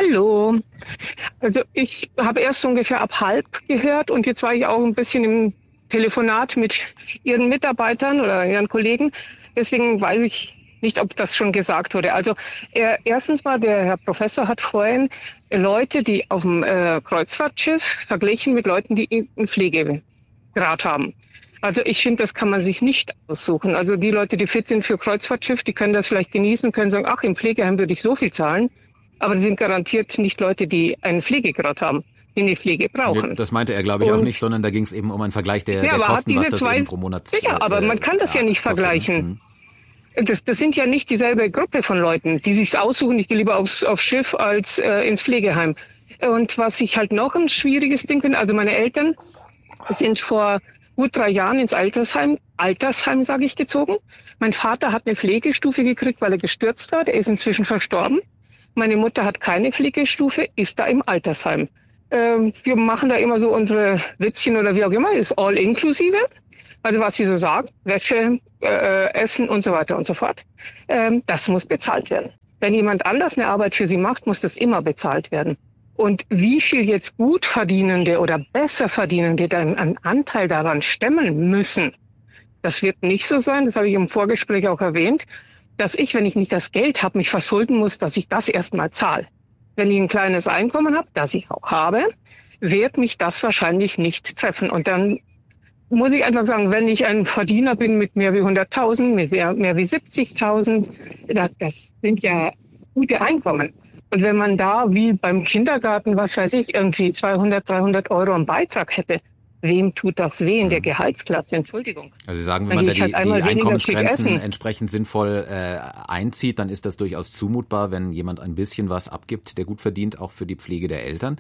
S13: Hallo. Also ich habe erst ungefähr ab halb gehört und jetzt war ich auch ein bisschen im Telefonat mit Ihren Mitarbeitern oder Ihren Kollegen. Deswegen weiß ich nicht, ob das schon gesagt wurde. Also er, erstens mal, der Herr Professor hat vorhin Leute, die auf dem äh, Kreuzfahrtschiff verglichen mit Leuten, die einen Pflegegrad haben. Also ich finde, das kann man sich nicht aussuchen. Also die Leute, die fit sind für Kreuzfahrtschiff, die können das vielleicht genießen, können sagen, ach, im Pflegeheim würde ich so viel zahlen. Aber die sind garantiert nicht Leute, die einen Pflegegrad haben, die eine Pflege brauchen.
S2: Das meinte er, glaube ich, und auch nicht, sondern da ging es eben um einen Vergleich der,
S13: ja,
S2: der Kosten, was das
S13: zwei,
S2: eben pro Monat
S13: Ja, äh, aber man kann das ja, ja nicht vergleichen. Hm. Das, das sind ja nicht dieselbe Gruppe von Leuten, die sich aussuchen, ich gehe lieber aufs, aufs Schiff als äh, ins Pflegeheim. Und was ich halt noch ein schwieriges Ding finde, also meine Eltern sind vor gut drei Jahren ins Altersheim, Altersheim sage ich, gezogen. Mein Vater hat eine Pflegestufe gekriegt, weil er gestürzt war. Der ist inzwischen verstorben. Meine Mutter hat keine Pflegestufe, ist da im Altersheim. Ähm, wir machen da immer so unsere Witzchen oder wie auch immer, ist all inklusive. Also was sie so sagt, Wäsche, äh, Essen und so weiter und so fort. Ähm, das muss bezahlt werden. Wenn jemand anders eine Arbeit für sie macht, muss das immer bezahlt werden. Und wie viel jetzt Gutverdienende oder Besserverdienende dann einen Anteil daran stemmen müssen, das wird nicht so sein, das habe ich im Vorgespräch auch erwähnt, dass ich, wenn ich nicht das Geld habe, mich verschulden muss, dass ich das erstmal zahle. Wenn ich ein kleines Einkommen habe, das ich auch habe, wird mich das wahrscheinlich nicht treffen. Und dann muss ich einfach sagen, wenn ich ein Verdiener bin mit mehr wie hunderttausend, mit mehr, mehr wie siebzigtausend, das, das sind ja gute Einkommen. Und wenn man da wie beim Kindergarten, was weiß ich, irgendwie zweihundert, dreihundert Euro am Beitrag hätte, wem tut das weh in der Gehaltsklasse? Entschuldigung.
S2: Also Sie sagen, wenn man da die, halt die Einkommensgrenzen entsprechend sinnvoll äh, einzieht, dann ist das durchaus zumutbar, wenn jemand ein bisschen was abgibt, der gut verdient, auch für die Pflege der Eltern.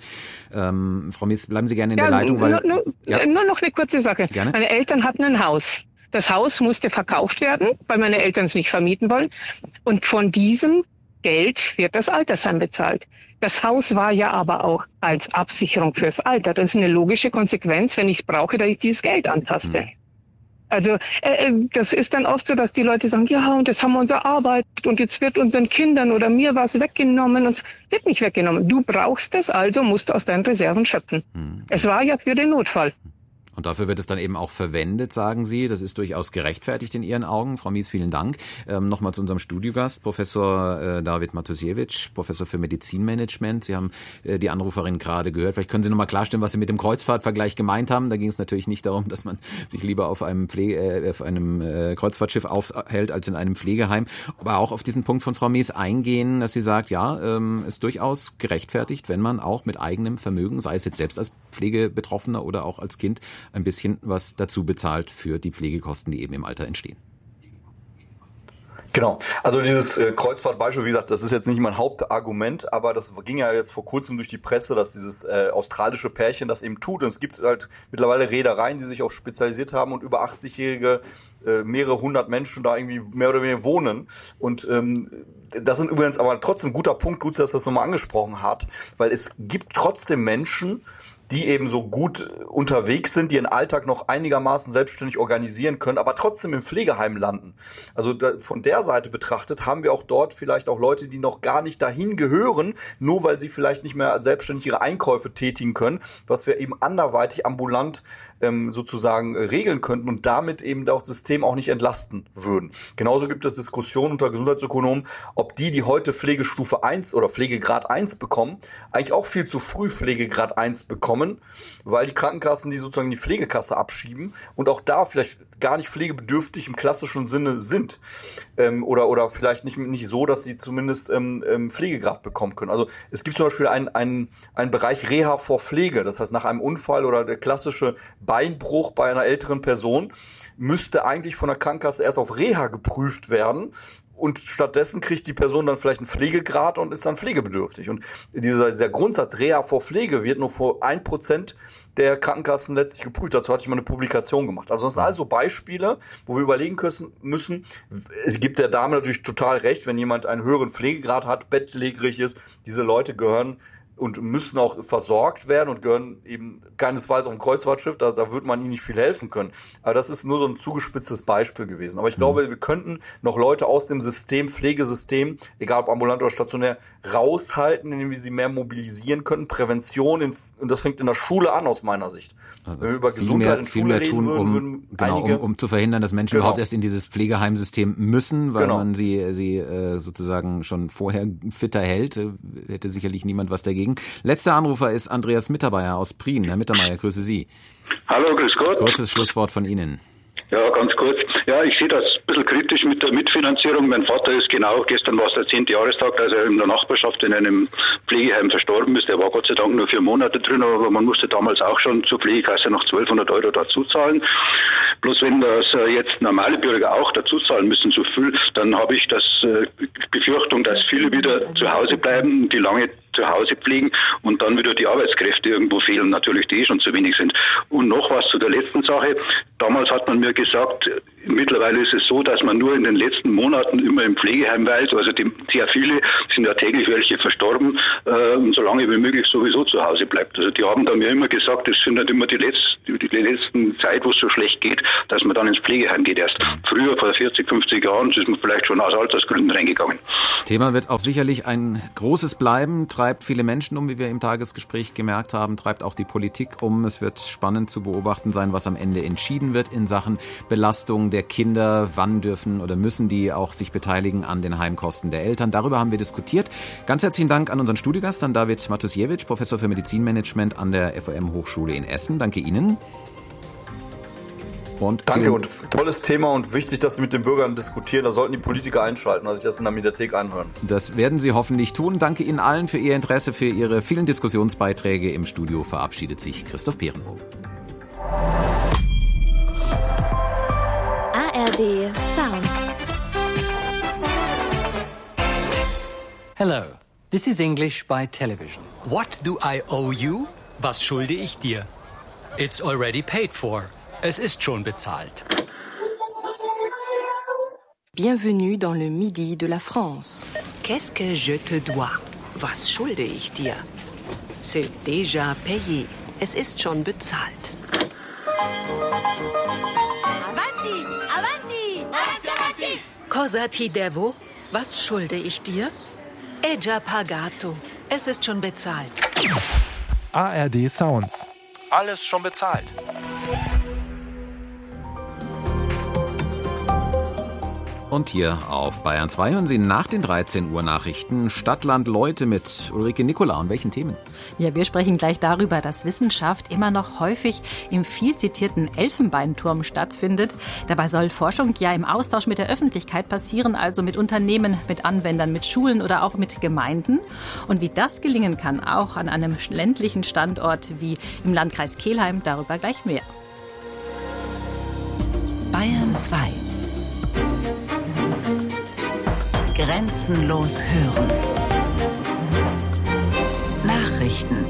S2: Ähm, Frau Mies, bleiben Sie gerne in ja, der Leitung. Weil,
S13: nur, nur,
S2: ja.
S13: nur noch eine kurze Sache.
S2: Gerne?
S13: Meine Eltern hatten ein Haus. Das Haus musste verkauft werden, weil meine Eltern es nicht vermieten wollen. Und von diesem Geld wird das Altersheim bezahlt. Das Haus war ja aber auch als Absicherung fürs Alter. Das ist eine logische Konsequenz, wenn ich es brauche, dass ich dieses Geld antaste. Mhm. Also äh, das ist dann oft so, dass die Leute sagen, ja, und das haben wir unsere Arbeit und jetzt wird unseren Kindern oder mir was weggenommen und es wird nicht weggenommen. Du brauchst es, also musst du aus deinen Reserven schöpfen. Mhm. Es war ja für den Notfall.
S2: Und dafür wird es dann eben auch verwendet, sagen Sie. Das ist durchaus gerechtfertigt in Ihren Augen. Frau Mies, vielen Dank. Ähm, Nochmal zu unserem Studiogast, Professor äh, David Matusiewicz, Professor für Medizinmanagement. Sie haben äh, die Anruferin gerade gehört. Vielleicht können Sie nochmal klarstellen, was Sie mit dem Kreuzfahrtvergleich gemeint haben. Da ging es natürlich nicht darum, dass man sich lieber auf einem, Pflege, äh, auf einem äh, Kreuzfahrtschiff aufhält als in einem Pflegeheim. Aber auch auf diesen Punkt von Frau Mies eingehen, dass sie sagt, ja, ähm, ist durchaus gerechtfertigt, wenn man auch mit eigenem Vermögen, sei es jetzt selbst als Pflegebetroffener oder auch als Kind, ein bisschen was dazu bezahlt für die Pflegekosten, die eben im Alter entstehen.
S4: Genau, also dieses äh, Kreuzfahrtbeispiel, wie gesagt, das ist jetzt nicht mein Hauptargument, aber das ging ja jetzt vor kurzem durch die Presse, dass dieses äh, australische Pärchen das eben tut. Und es gibt halt mittlerweile Reedereien, die sich auch spezialisiert haben und über achtzigjährige, äh, mehrere hundert Menschen da irgendwie mehr oder weniger wohnen. Und ähm, das sind übrigens aber trotzdem ein guter Punkt, gut, dass das nochmal angesprochen hat, weil es gibt trotzdem Menschen, die eben so gut unterwegs sind, die ihren Alltag noch einigermaßen selbstständig organisieren können, aber trotzdem im Pflegeheim landen. Also da, von der Seite betrachtet haben wir auch dort vielleicht auch Leute, die noch gar nicht dahin gehören, nur weil sie vielleicht nicht mehr selbstständig ihre Einkäufe tätigen können, was wir eben anderweitig ambulant ähm, sozusagen äh, regeln könnten und damit eben auch das System auch nicht entlasten würden. Genauso gibt es Diskussionen unter Gesundheitsökonomen, ob die, die heute Pflegestufe eins oder Pflegegrad eins bekommen, eigentlich auch viel zu früh Pflegegrad eins bekommen, weil die Krankenkassen die sozusagen die Pflegekasse abschieben und auch da vielleicht gar nicht pflegebedürftig im klassischen Sinne sind ähm, oder oder vielleicht nicht nicht so, dass sie zumindest ähm, ähm, Pflegegrad bekommen können. Also es gibt zum Beispiel einen einen einen Bereich Reha vor Pflege, das heißt nach einem Unfall oder der klassische Beinbruch bei einer älteren Person müsste eigentlich von der Krankenkasse erst auf Reha geprüft werden. Und stattdessen kriegt die Person dann vielleicht einen Pflegegrad und ist dann pflegebedürftig. Und dieser, dieser Grundsatz Reha vor Pflege wird nur vor ein Prozent der Krankenkassen letztlich geprüft. Dazu hatte ich mal eine Publikation gemacht. Also das sind also Beispiele, wo wir überlegen müssen, es gibt der Dame natürlich total recht, wenn jemand einen höheren Pflegegrad hat, bettlägerig ist, diese Leute gehören und müssen auch versorgt werden und gehören eben keinesfalls auf ein Kreuzfahrtschiff, da, da wird man ihnen nicht viel helfen können. Aber das ist nur so ein zugespitztes Beispiel gewesen. Aber ich mhm. glaube, wir könnten noch Leute aus dem System, Pflegesystem, egal ob ambulant oder stationär, raushalten, indem wir sie mehr mobilisieren können. Prävention, in, und das fängt in der Schule an aus meiner Sicht.
S2: Also
S4: Wenn wir über Gesundheit
S2: mehr,
S4: in Schule reden
S2: tun,
S4: würden,
S2: um,
S4: würden
S2: genau,
S4: einige,
S2: um, um zu verhindern, dass Menschen
S4: genau.
S2: überhaupt erst in dieses Pflegeheimsystem müssen, weil
S4: genau.
S2: man sie, sie äh, sozusagen schon vorher fitter hält. Äh, hätte sicherlich niemand was dagegen. Letzter Anrufer ist Andreas Mittermeier aus Prien. Herr Mittermeier, grüße Sie.
S14: Hallo, grüß Gott.
S2: Kurzes Schlusswort von Ihnen.
S14: Ja, ganz kurz. Ja, ich sehe das ein bisschen kritisch mit der Mitfinanzierung. Mein Vater ist genau, gestern war es der zehnte Jahrestag, als er in der Nachbarschaft in einem Pflegeheim verstorben ist. Er war Gott sei Dank nur vier Monate drin, aber man musste damals auch schon zur Pflegekasse noch zwölfhundert Euro dazu zahlen. Bloß wenn das jetzt normale Bürger auch dazu zahlen müssen, so viel, dann habe ich das äh, Befürchtung, dass viele wieder zu Hause bleiben, die lange zu Hause pflegen und dann wieder die Arbeitskräfte irgendwo fehlen, natürlich die eh schon zu wenig sind. Und noch was zu der letzten Sache. Damals hat man mir gesagt, mittlerweile ist es so, dass man nur in den letzten Monaten immer im Pflegeheim weilt. Also die, sehr viele sind ja täglich welche verstorben äh, und so lange wie möglich sowieso zu Hause bleibt. Also die haben dann mir immer gesagt, es sind halt immer die letzten, die, die letzten Zeit, wo es so schlecht geht, dass man dann ins Pflegeheim geht erst. Früher, vor vierzig, fünfzig Jahren, ist man vielleicht schon aus Altersgründen reingegangen.
S2: Thema wird auch sicherlich ein großes bleiben, treibt viele Menschen um, wie wir im Tagesgespräch gemerkt haben, treibt auch die Politik um. Es wird spannend zu beobachten sein, was am Ende entschieden wird in Sachen Belastung der Kinder. Wann dürfen oder müssen die auch sich beteiligen an den Heimkosten der Eltern? Darüber haben wir diskutiert. Ganz herzlichen Dank an unseren Studiogast, an David Matusiewicz, Professor für Medizinmanagement an der F O M-Hochschule in Essen. Danke Ihnen. Und
S4: Danke und tolles Thema und wichtig, dass Sie mit den Bürgern diskutieren. Da sollten die Politiker einschalten, dass sich das in der Mediathek anhören.
S2: Das werden Sie hoffentlich tun. Danke Ihnen allen für Ihr Interesse, für Ihre vielen Diskussionsbeiträge. Im Studio verabschiedet sich Christoph Beerenbohm.
S15: A R D Sound.
S16: Hello, this is English by television.
S17: What do I owe you? Was schulde ich dir? It's already paid for. Es ist schon bezahlt.
S15: Bienvenue dans le Midi de la France.
S18: Qu'est-ce que je te dois? Was schulde ich dir? C'est déjà payé. Es ist schon bezahlt.
S15: Avanti! Avanti! Avanti, avanti!
S18: Cosa ti devo? Was schulde ich dir? È già pagato. Es ist schon bezahlt.
S19: A R D Sounds.
S20: Alles schon bezahlt.
S2: Und hier auf Bayern zwei hören Sie nach den dreizehn Uhr Nachrichten Stadtland Leute mit Ulrike Nikola. Und welchen Themen?
S21: Ja, wir sprechen gleich darüber, dass Wissenschaft immer noch häufig im viel zitierten Elfenbeinturm stattfindet. Dabei soll Forschung ja im Austausch mit der Öffentlichkeit passieren, also mit Unternehmen, mit Anwendern, mit Schulen oder auch mit Gemeinden. Und wie das gelingen kann, auch an einem ländlichen Standort wie im Landkreis Kelheim, darüber gleich mehr.
S8: Bayern zwei. Grenzenlos hören. Nachrichten.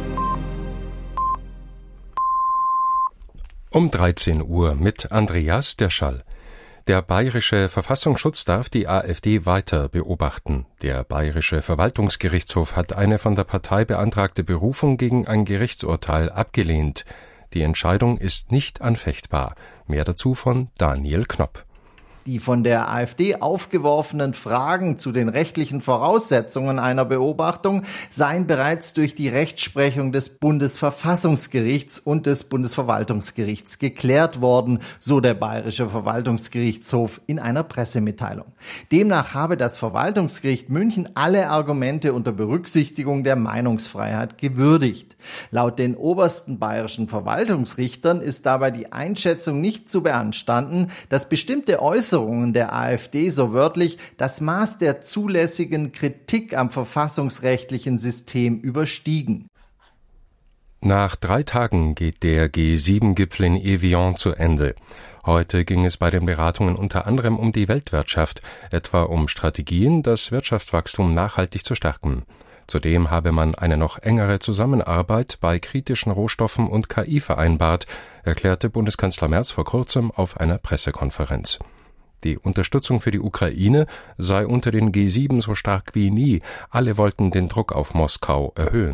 S19: Um dreizehn Uhr mit Andreas Derschall. Der Bayerische Verfassungsschutz darf die AfD weiter beobachten. Der Bayerische Verwaltungsgerichtshof hat eine von der Partei beantragte Berufung gegen ein Gerichtsurteil abgelehnt. Die Entscheidung ist nicht anfechtbar. Mehr dazu von Daniel Knopp.
S22: Die von der AfD aufgeworfenen Fragen zu den rechtlichen Voraussetzungen einer Beobachtung seien bereits durch die Rechtsprechung des Bundesverfassungsgerichts und des Bundesverwaltungsgerichts geklärt worden, so der Bayerische Verwaltungsgerichtshof in einer Pressemitteilung. Demnach habe das Verwaltungsgericht München alle Argumente unter Berücksichtigung der Meinungsfreiheit gewürdigt. Laut den obersten bayerischen Verwaltungsrichtern ist dabei die Einschätzung nicht zu beanstanden, dass bestimmte Äußerungen der AfD so wörtlich das Maß der zulässigen Kritik am verfassungsrechtlichen System überstiegen.
S19: Nach drei Tagen geht der G sieben Gipfel in Evian zu Ende. Heute ging es bei den Beratungen unter anderem um die Weltwirtschaft, etwa um Strategien, das Wirtschaftswachstum nachhaltig zu stärken. Zudem habe man eine noch engere Zusammenarbeit bei kritischen Rohstoffen und K I vereinbart, erklärte Bundeskanzler Merz vor kurzem auf einer Pressekonferenz. Die Unterstützung für die Ukraine sei unter den G sieben so stark wie nie. Alle wollten den Druck auf Moskau erhöhen.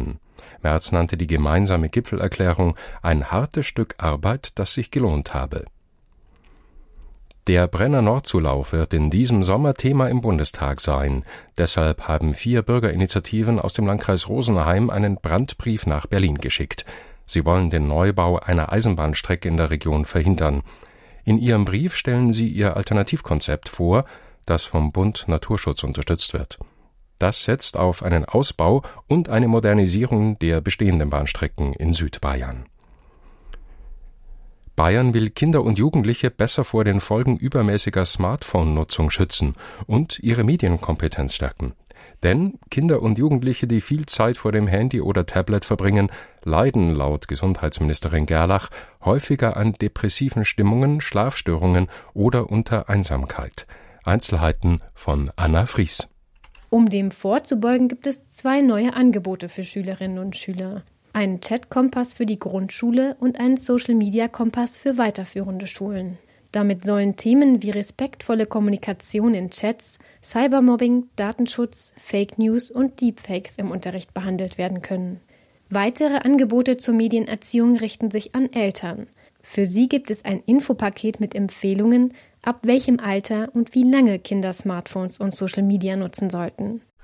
S19: Merz nannte die gemeinsame Gipfelerklärung ein hartes Stück Arbeit, das sich gelohnt habe. Der Brenner-Nordzulauf wird in diesem Sommer Thema im Bundestag sein. Deshalb haben vier Bürgerinitiativen aus dem Landkreis Rosenheim einen Brandbrief nach Berlin geschickt. Sie wollen den Neubau einer Eisenbahnstrecke in der Region verhindern. In ihrem Brief stellen sie ihr Alternativkonzept vor, das vom Bund Naturschutz unterstützt wird. Das setzt auf einen Ausbau und eine Modernisierung der bestehenden Bahnstrecken in Südbayern. Bayern will Kinder und Jugendliche besser vor den Folgen übermäßiger Smartphone-Nutzung schützen und ihre Medienkompetenz stärken. Denn Kinder und Jugendliche, die viel Zeit vor dem Handy oder Tablet verbringen, leiden laut Gesundheitsministerin Gerlach häufiger an depressiven Stimmungen, Schlafstörungen oder unter Einsamkeit. Einzelheiten von Anna Fries.
S1: Um dem vorzubeugen, gibt es zwei neue Angebote für Schülerinnen und Schüler. Einen Chat-Kompass für die Grundschule und einen Social-Media-Kompass für weiterführende Schulen. Damit sollen Themen wie respektvolle Kommunikation in Chats, Cybermobbing, Datenschutz, Fake News und Deepfakes im Unterricht behandelt werden können. Weitere Angebote zur Medienerziehung richten sich an Eltern. Für sie gibt es ein Infopaket mit Empfehlungen, ab welchem Alter und wie lange Kinder Smartphones und Social Media nutzen sollten.